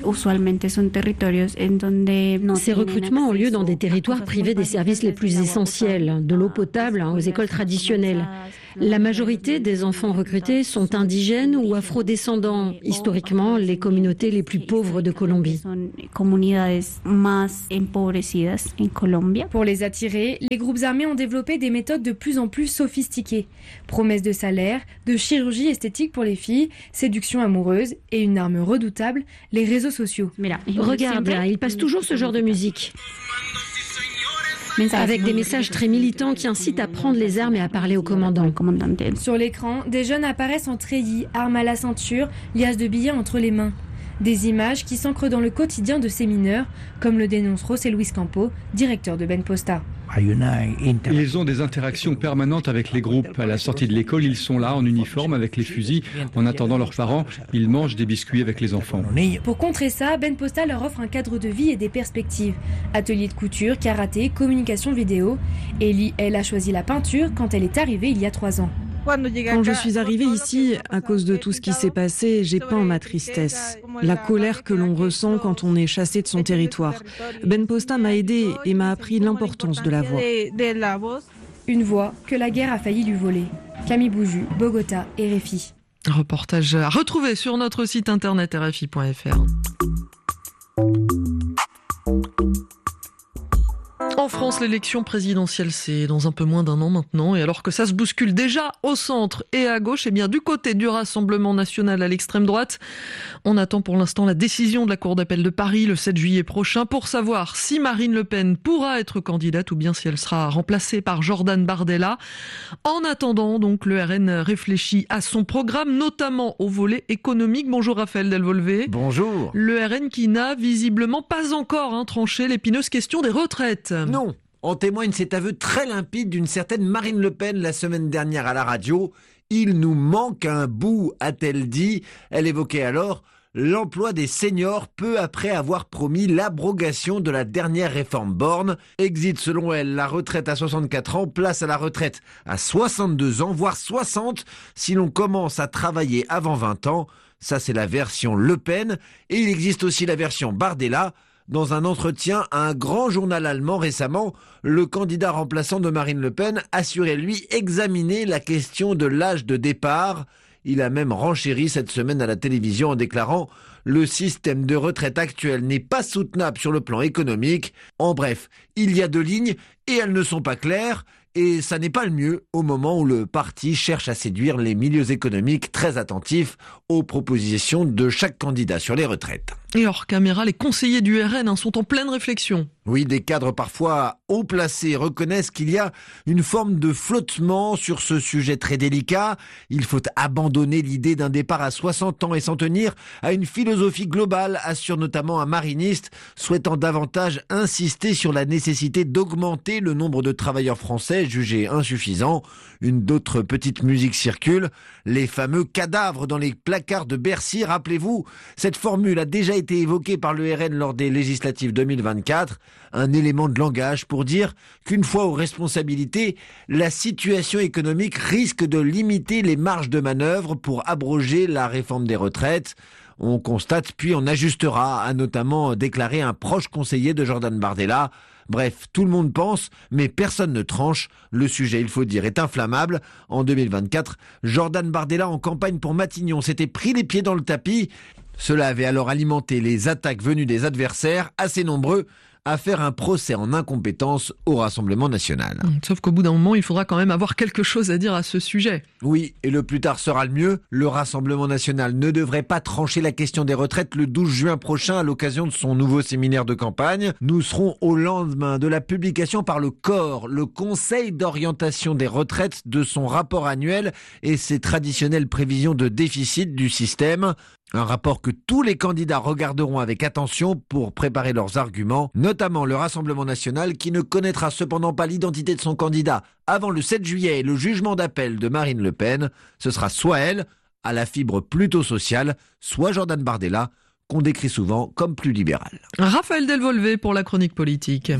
Ces recrutements ont lieu dans des territoires privés des services les plus essentiels, de l'eau potable aux écoles traditionnelles. La majorité des enfants recrutés sont indigènes ou afrodescendants, historiquement les communautés les plus pauvres de Colombie. Pour les attirer, les groupes armés ont développé des méthodes de plus en plus sophistiquées. Promesses de salaire, de chirurgie esthétique pour les filles, séduction amoureuse et une arme redoutable, les réseaux sociaux. Regarde, il passe toujours ce genre de musique. Avec des messages très militants qui incitent à prendre les armes et à parler au commandant. Sur l'écran, des jeunes apparaissent en treillis, armes à la ceinture, liasses de billets entre les mains. Des images qui s'ancrent dans le quotidien de ces mineurs, comme le dénonce José Luis Campo, directeur de Ben Posta. Ils ont des interactions permanentes avec les groupes. À la sortie de l'école, ils sont là en uniforme avec les fusils. En attendant leurs parents, ils mangent des biscuits avec les enfants. Pour contrer ça, Ben Posta leur offre un cadre de vie et des perspectives. Ateliers de couture, karaté, communication vidéo. Ellie, elle, a choisi la peinture quand elle est arrivée il y a trois ans. Quand je suis arrivée ici, à cause de tout ce qui s'est passé, j'ai peint ma tristesse, la colère que l'on ressent quand on est chassé de son territoire. Ben Posta m'a aidée et m'a appris l'importance de la voix. Une voix que la guerre a failli lui voler. Camille Bouju, Bogota, R F I. Un reportage à retrouver sur notre site internet r f i point f r. En France, l'élection présidentielle, c'est dans un peu moins d'un an maintenant. Et alors que ça se bouscule déjà au centre et à gauche, et bien du côté du Rassemblement national à l'extrême droite, on attend pour l'instant la décision de la Cour d'appel de Paris le sept juillet prochain pour savoir si Marine Le Pen pourra être candidate ou bien si elle sera remplacée par Jordan Bardella. En attendant, donc, le R N réfléchit à son programme, notamment au volet économique. Bonjour Raphaël Delvolvé. Bonjour. Le R N qui n'a visiblement pas encore hein, tranché l'épineuse question des retraites. Non, en témoigne cet aveu très limpide d'une certaine Marine Le Pen la semaine dernière à la radio. Il nous manque un bout, a-t-elle dit. Elle évoquait alors l'emploi des seniors peu après avoir promis l'abrogation de la dernière réforme Borne. Exit selon elle la retraite à soixante-quatre ans, place à la retraite à soixante-deux ans, voire soixante si l'on commence à travailler avant vingt ans. Ça c'est la version Le Pen. Et il existe aussi la version Bardella. Dans un entretien à un grand journal allemand récemment, le candidat remplaçant de Marine Le Pen assurait lui examiner la question de l'âge de départ. Il a même renchéri cette semaine à la télévision en déclarant « Le système de retraite actuel n'est pas soutenable sur le plan économique ». En bref, il y a deux lignes et elles ne sont pas claires. Et ça n'est pas le mieux au moment où le parti cherche à séduire les milieux économiques très attentifs aux propositions de chaque candidat sur les retraites. Et hors caméra, les conseillers du R N hein, sont en pleine réflexion. Oui, des cadres parfois haut placés reconnaissent qu'il y a une forme de flottement sur ce sujet très délicat. Il faut abandonner l'idée d'un départ à soixante ans et s'en tenir à une philosophie globale, assure notamment un mariniste souhaitant davantage insister sur la nécessité d'augmenter le nombre de travailleurs français jugés insuffisants. Une d'autres petite musique circule, les fameux cadavres dans les placards de Bercy. Rappelez-vous, cette formule a déjà été évoquée par le R N lors des législatives deux mille vingt-quatre. Un élément de langage pour dire qu'une fois aux responsabilités, la situation économique risque de limiter les marges de manœuvre pour abroger la réforme des retraites. On constate puis on ajustera, a notamment déclaré un proche conseiller de Jordan Bardella. Bref, tout le monde pense, mais personne ne tranche. Le sujet, il faut dire, est inflammable. En deux mille vingt-quatre, Jordan Bardella en campagne pour Matignon s'était pris les pieds dans le tapis. Cela avait alors alimenté les attaques venues des adversaires, assez nombreux, à faire un procès en incompétence au Rassemblement national. Sauf qu'au bout d'un moment, il faudra quand même avoir quelque chose à dire à ce sujet. Oui, et le plus tard sera le mieux. Le Rassemblement national ne devrait pas trancher la question des retraites le douze juin prochain à l'occasion de son nouveau séminaire de campagne. Nous serons au lendemain de la publication par le C O R, le Conseil d'orientation des retraites, de son rapport annuel et ses traditionnelles prévisions de déficit du système. Un rapport que tous les candidats regarderont avec attention pour préparer leurs arguments, notamment le Rassemblement national qui ne connaîtra cependant pas l'identité de son candidat avant le sept juillet et le jugement d'appel de Marine Le Pen. Ce sera soit elle, à la fibre plutôt sociale, soit Jordan Bardella, qu'on décrit souvent comme plus libéral. Raphaël Delvolvé pour la chronique politique.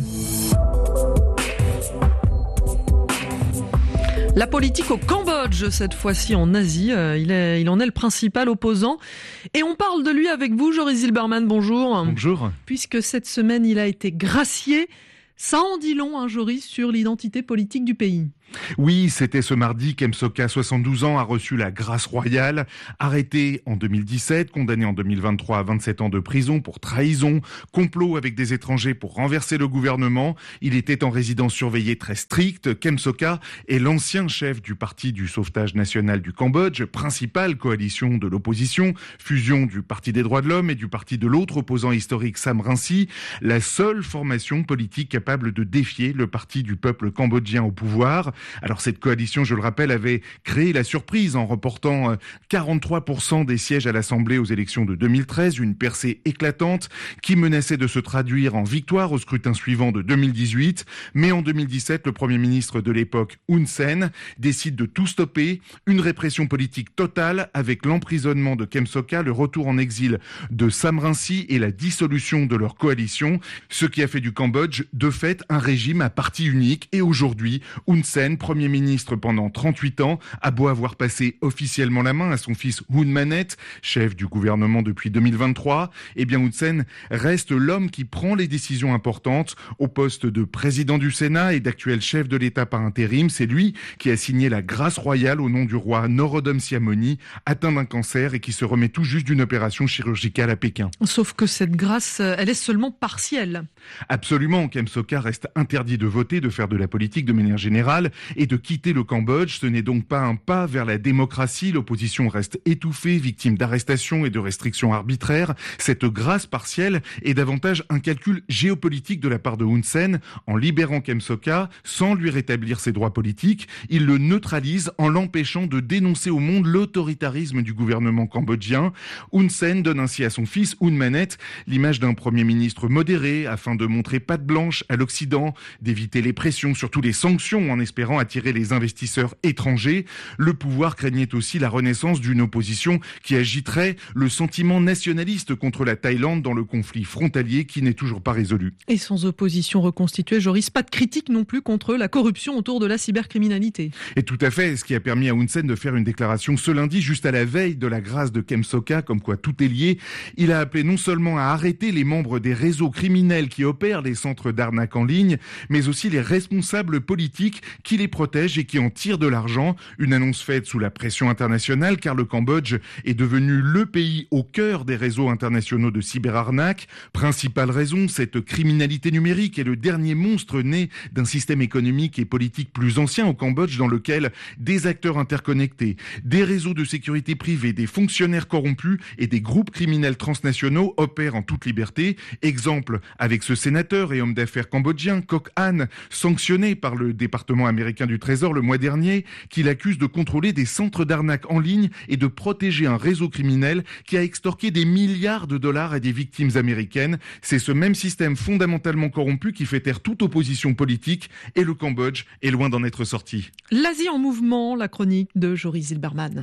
La politique au Cambodge, cette fois-ci en Asie. Il, est, il en est le principal opposant. Et on parle de lui avec vous, Joris Zilberman, bonjour. Bonjour. Puisque cette semaine, il a été gracié. Ça en dit long, hein, Joris, sur l'identité politique du pays. Oui, c'était ce mardi qu'Kem Sokha, soixante-douze ans, a reçu la grâce royale. Arrêté en deux mille dix-sept, condamné en deux mille vingt-trois à vingt-sept ans de prison pour trahison, complot avec des étrangers pour renverser le gouvernement. Il était en résidence surveillée très stricte. Kem Sokha est l'ancien chef du Parti du Sauvetage National du Cambodge, principale coalition de l'opposition, fusion du Parti des Droits de l'Homme et du parti de l'autre opposant historique Sam Rainsy, la seule formation politique capable de défier le parti du peuple cambodgien au pouvoir. Alors cette coalition, je le rappelle, avait créé la surprise en reportant quarante-trois pour cent des sièges à l'Assemblée aux élections de deux mille treize, une percée éclatante qui menaçait de se traduire en victoire au scrutin suivant de deux mille dix-huit. Mais en deux mille dix-sept, le Premier ministre de l'époque, Hun Sen, décide de tout stopper. Une répression politique totale avec l'emprisonnement de Kem Sokha, le retour en exil de Sam Rainsy et la dissolution de leur coalition, ce qui a fait du Cambodge, de fait, un régime à parti unique. Et aujourd'hui, Hun Sen, Premier ministre pendant trente-huit ans, a beau avoir passé officiellement la main à son fils Hun Manet, chef du gouvernement depuis deux mille vingt-trois, eh bien Hun Sen reste l'homme qui prend les décisions importantes au poste de président du Sénat et d'actuel chef de l'État par intérim. C'est lui qui a signé la grâce royale au nom du roi Norodom Sihamoni, atteint d'un cancer et qui se remet tout juste d'une opération chirurgicale à Pékin. Sauf que cette grâce, elle est seulement partielle. Absolument, Kem Sokha reste interdit de voter, de faire de la politique de manière générale et de quitter le Cambodge. Ce n'est donc pas un pas vers la démocratie. L'opposition reste étouffée, victime d'arrestations et de restrictions arbitraires. Cette grâce partielle est davantage un calcul géopolitique de la part de Hun Sen. En libérant Kem Sokha, sans lui rétablir ses droits politiques, il le neutralise en l'empêchant de dénoncer au monde l'autoritarisme du gouvernement cambodgien. Hun Sen donne ainsi à son fils, Hun Manet, l'image d'un premier ministre modéré afin de montrer patte blanche à l'Occident, d'éviter les pressions, surtout les sanctions, en espérant attirer les investisseurs étrangers. Le pouvoir craignait aussi la renaissance d'une opposition qui agiterait le sentiment nationaliste contre la Thaïlande dans le conflit frontalier qui n'est toujours pas résolu. Et sans opposition reconstituée, Joris, pas de critique non plus contre la corruption autour de la cybercriminalité. Et tout à fait, ce qui a permis à Hun Sen de faire une déclaration ce lundi, juste à la veille de la grâce de Kem Sokha, comme quoi tout est lié. Il a appelé non seulement à arrêter les membres des réseaux criminels qui opèrent les centres d'arnaque en ligne, mais aussi les responsables politiques qui les protègent et qui en tirent de l'argent. Une annonce faite sous la pression internationale car le Cambodge est devenu le pays au cœur des réseaux internationaux de cyberarnaque. Principale raison, cette criminalité numérique est le dernier monstre né d'un système économique et politique plus ancien au Cambodge dans lequel des acteurs interconnectés, des réseaux de sécurité privés, des fonctionnaires corrompus et des groupes criminels transnationaux opèrent en toute liberté. Exemple avec ce sénateur et homme d'affaires cambodgien, Kok Han, sanctionné par le département américain du Trésor le mois dernier, qui l'accuse de contrôler des centres d'arnaque en ligne et de protéger un réseau criminel qui a extorqué des milliards de dollars à des victimes américaines. C'est ce même système fondamentalement corrompu qui fait taire toute opposition politique et le Cambodge est loin d'en être sorti. L'Asie en mouvement, la chronique de Joris Zilberman.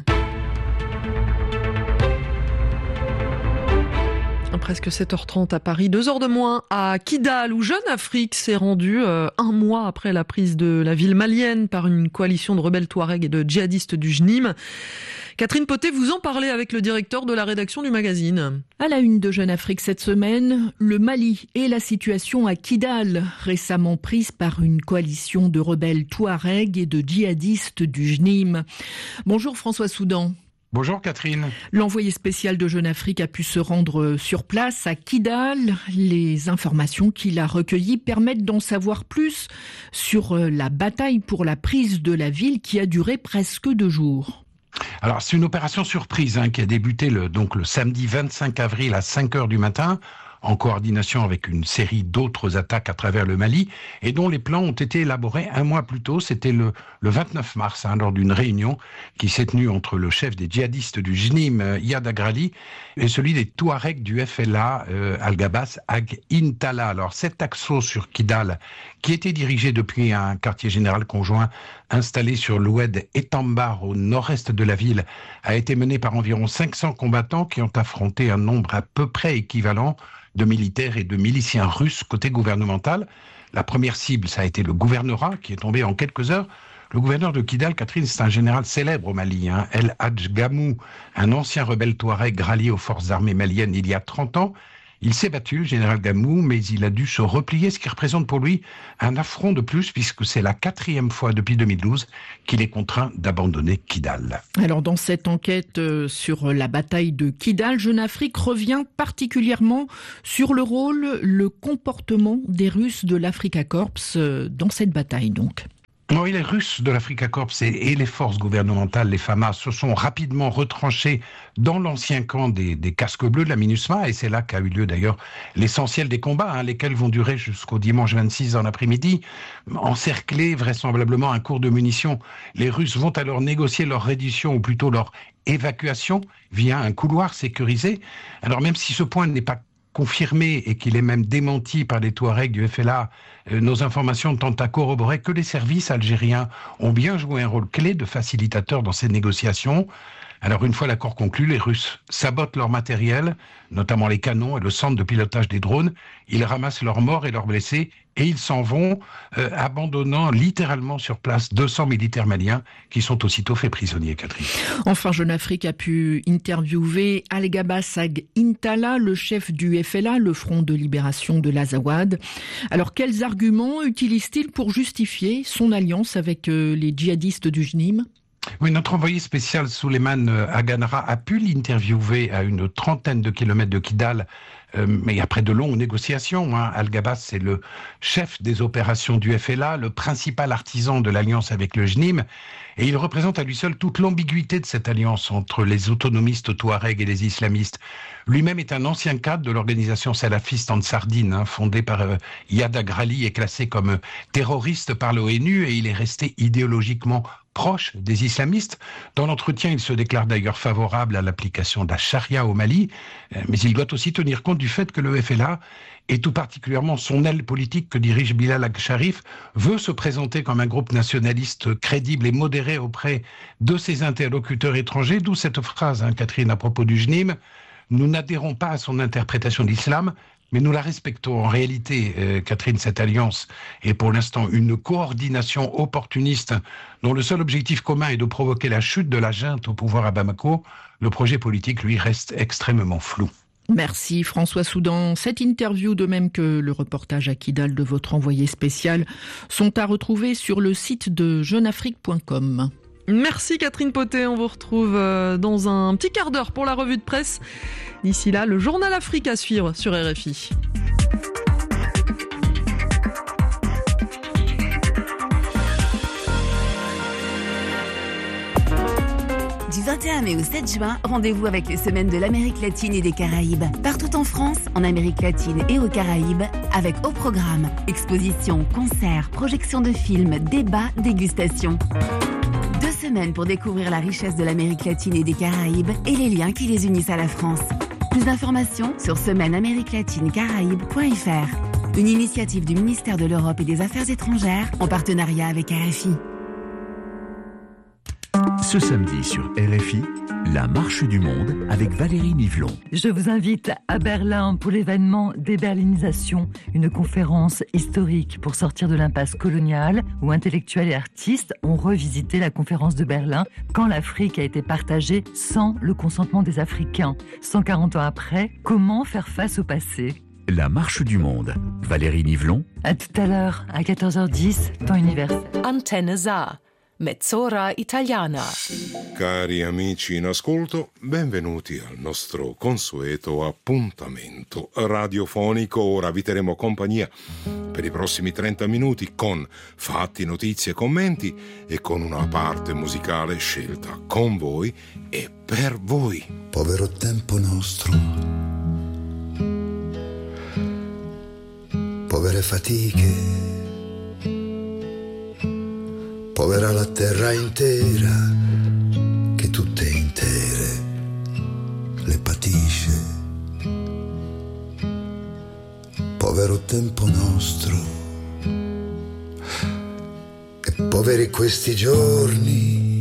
Presque sept heures trente à Paris, deux heures de moins à Kidal, où Jeune Afrique s'est rendue euh, un mois après la prise de la ville malienne par une coalition de rebelles touaregs et de djihadistes du J N I M. Catherine Potet, vous en parlez avec le directeur de la rédaction du magazine. À la une de Jeune Afrique cette semaine, le Mali et la situation à Kidal, récemment prise par une coalition de rebelles touaregs et de djihadistes du J N I M. Bonjour François Soudan. Bonjour Catherine. L'envoyé spécial de Jeune Afrique a pu se rendre sur place à Kidal. Les informations qu'il a recueillies permettent d'en savoir plus sur la bataille pour la prise de la ville qui a duré presque deux jours. Alors c'est une opération surprise hein, qui a débuté le, donc, le samedi vingt-cinq avril à cinq heures du matin, en coordination avec une série d'autres attaques à travers le Mali, et dont les plans ont été élaborés un mois plus tôt. C'était le, le vingt-neuf mars, hein, lors d'une réunion qui s'est tenue entre le chef des djihadistes du J N I M, Iyad Agrali, et celui des Touaregs du F L A, euh, Al-Gabas Ag Intala. Alors cet assaut sur Kidal, qui était dirigé depuis un quartier général conjoint installé sur l'oued Etambar au nord-est de la ville, a été mené par environ cinq cents combattants qui ont affronté un nombre à peu près équivalent de militaires et de miliciens russes côté gouvernemental. La première cible, ça a été le gouvernorat qui est tombé en quelques heures. Le gouverneur de Kidal, Catherine, c'est un général célèbre au Mali, hein, El Hadj Gamou, un ancien rebelle touareg rallié aux forces armées maliennes il y a trente ans. Il s'est battu, le général Gamou, mais il a dû se replier, ce qui représente pour lui un affront de plus, puisque c'est la quatrième fois depuis deux mille douze qu'il est contraint d'abandonner Kidal. Alors dans cette enquête euh, sur la bataille de Kidal, Jeune Afrique revient particulièrement sur le rôle, le comportement des Russes de l'Afrika Korps euh, dans cette bataille donc. Oui, les Russes de l'Afrika Korps et, et les forces gouvernementales, les FAMA, se sont rapidement retranchés dans l'ancien camp des, des casques bleus de la MINUSMA, et c'est là qu'a eu lieu d'ailleurs l'essentiel des combats, hein, lesquels vont durer jusqu'au dimanche vingt-six en après-midi. Encerclés, vraisemblablement un cours de munitions, les Russes vont alors négocier leur reddition, ou plutôt leur évacuation, via un couloir sécurisé. Alors même si ce point n'est pas confirmé et qu'il est même démenti par les Touaregs du F L A, euh, nos informations tentent à corroborer que les services algériens ont bien joué un rôle clé de facilitateur dans ces négociations. Alors une fois l'accord conclu, les Russes sabotent leur matériel, notamment les canons et le centre de pilotage des drones. Ils ramassent leurs morts et leurs blessés et ils s'en vont, euh, abandonnant littéralement sur place deux cents militaires maliens qui sont aussitôt faits prisonniers, Catherine. Enfin, Jeune Afrique a pu interviewer Al-Gabas Ag Intala, le chef du F L A, le Front de libération de l'Azawad. Alors, quels arguments utilise-t-il pour justifier son alliance avec euh, les djihadistes du J N I M ? Oui, notre envoyé spécial Souleymane Aganara a pu l'interviewer à une trentaine de kilomètres de Kidal, euh, mais après de longues négociations. Hein. Al-Gabas, c'est le chef des opérations du F L A, le principal artisan de l'alliance avec le J N I M, et il représente à lui seul toute l'ambiguïté de cette alliance entre les autonomistes touaregs et les islamistes. Lui-même est un ancien cadre de l'organisation salafiste Ansardine, hein, fondée par euh, Yad Agrali et classé comme euh, terroriste par l'ONU, et il est resté idéologiquement proche des islamistes. Dans l'entretien, il se déclare d'ailleurs favorable à l'application de la charia au Mali, mais il doit aussi tenir compte du fait que le F L A, et tout particulièrement son aile politique que dirige Bilal Ag-Sharif, veut se présenter comme un groupe nationaliste crédible et modéré auprès de ses interlocuteurs étrangers, d'où cette phrase, hein, Catherine, à propos du J N I M, « Nous n'adhérons pas à son interprétation de l'islam, mais nous la respectons. » En réalité, euh, Catherine, cette alliance est pour l'instant une coordination opportuniste dont le seul objectif commun est de provoquer la chute de la junte au pouvoir à Bamako. Le projet politique, lui, reste extrêmement flou. Merci François Soudan. Cette interview, de même que le reportage à Kidal de votre envoyé spécial, sont à retrouver sur le site de jeune afrique point com. Merci Catherine Potet, on vous retrouve dans un petit quart d'heure pour la revue de presse. D'ici là, le journal Afrique à suivre sur R F I. Du vingt et un mai au sept juin, rendez-vous avec les semaines de l'Amérique latine et des Caraïbes. Partout en France, en Amérique latine et aux Caraïbes, avec au programme expositions, concerts, projections de films, débats, dégustations. Deux semaines pour découvrir la richesse de l'Amérique latine et des Caraïbes et les liens qui les unissent à la France. Plus d'informations sur semaine amérique latine caraïbes point f r. Une initiative du ministère de l'Europe et des Affaires étrangères en partenariat avec R F I. Ce samedi sur R F I, la marche du monde avec Valérie Nivelon. Je vous invite à Berlin pour l'événement Déberlinisation, une conférence historique pour sortir de l'impasse coloniale où intellectuels et artistes ont revisité la conférence de Berlin quand l'Afrique a été partagée sans le consentement des Africains. cent quarante ans après, comment faire face au passé ? La marche du monde. Valérie Nivelon. À tout à l'heure, à quatorze heures dix, temps universel. Antenne Sa. Mezz'ora italiana. Cari amici in ascolto, benvenuti al nostro consueto appuntamento radiofonico. Ora vi terremo compagnia per i prossimi trenta minuti con fatti, notizie, commenti e con una parte musicale scelta con voi e per voi. Povero tempo nostro, povere fatiche, povera la terra intera, che tutte intere le patisce. Povero tempo nostro, e poveri questi giorni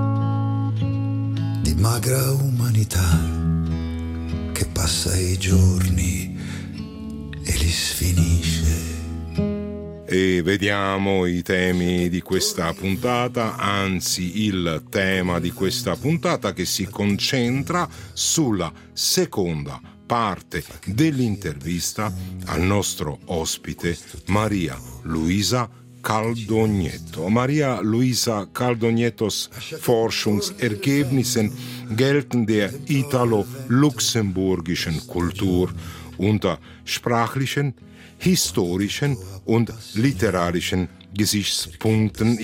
di magra umanità che passa i giorni e li sfinisce. E vediamo i temi di questa puntata, anzi il tema di questa puntata che si concentra sulla seconda parte dell'intervista al nostro ospite Maria Luisa Caldognetto. Maria Luisa Caldognettos Forschungsergebnissen gelten der italo-luxemburgischen Kultur unter sprachlichen, historischen und literarischen Gesichtspunkten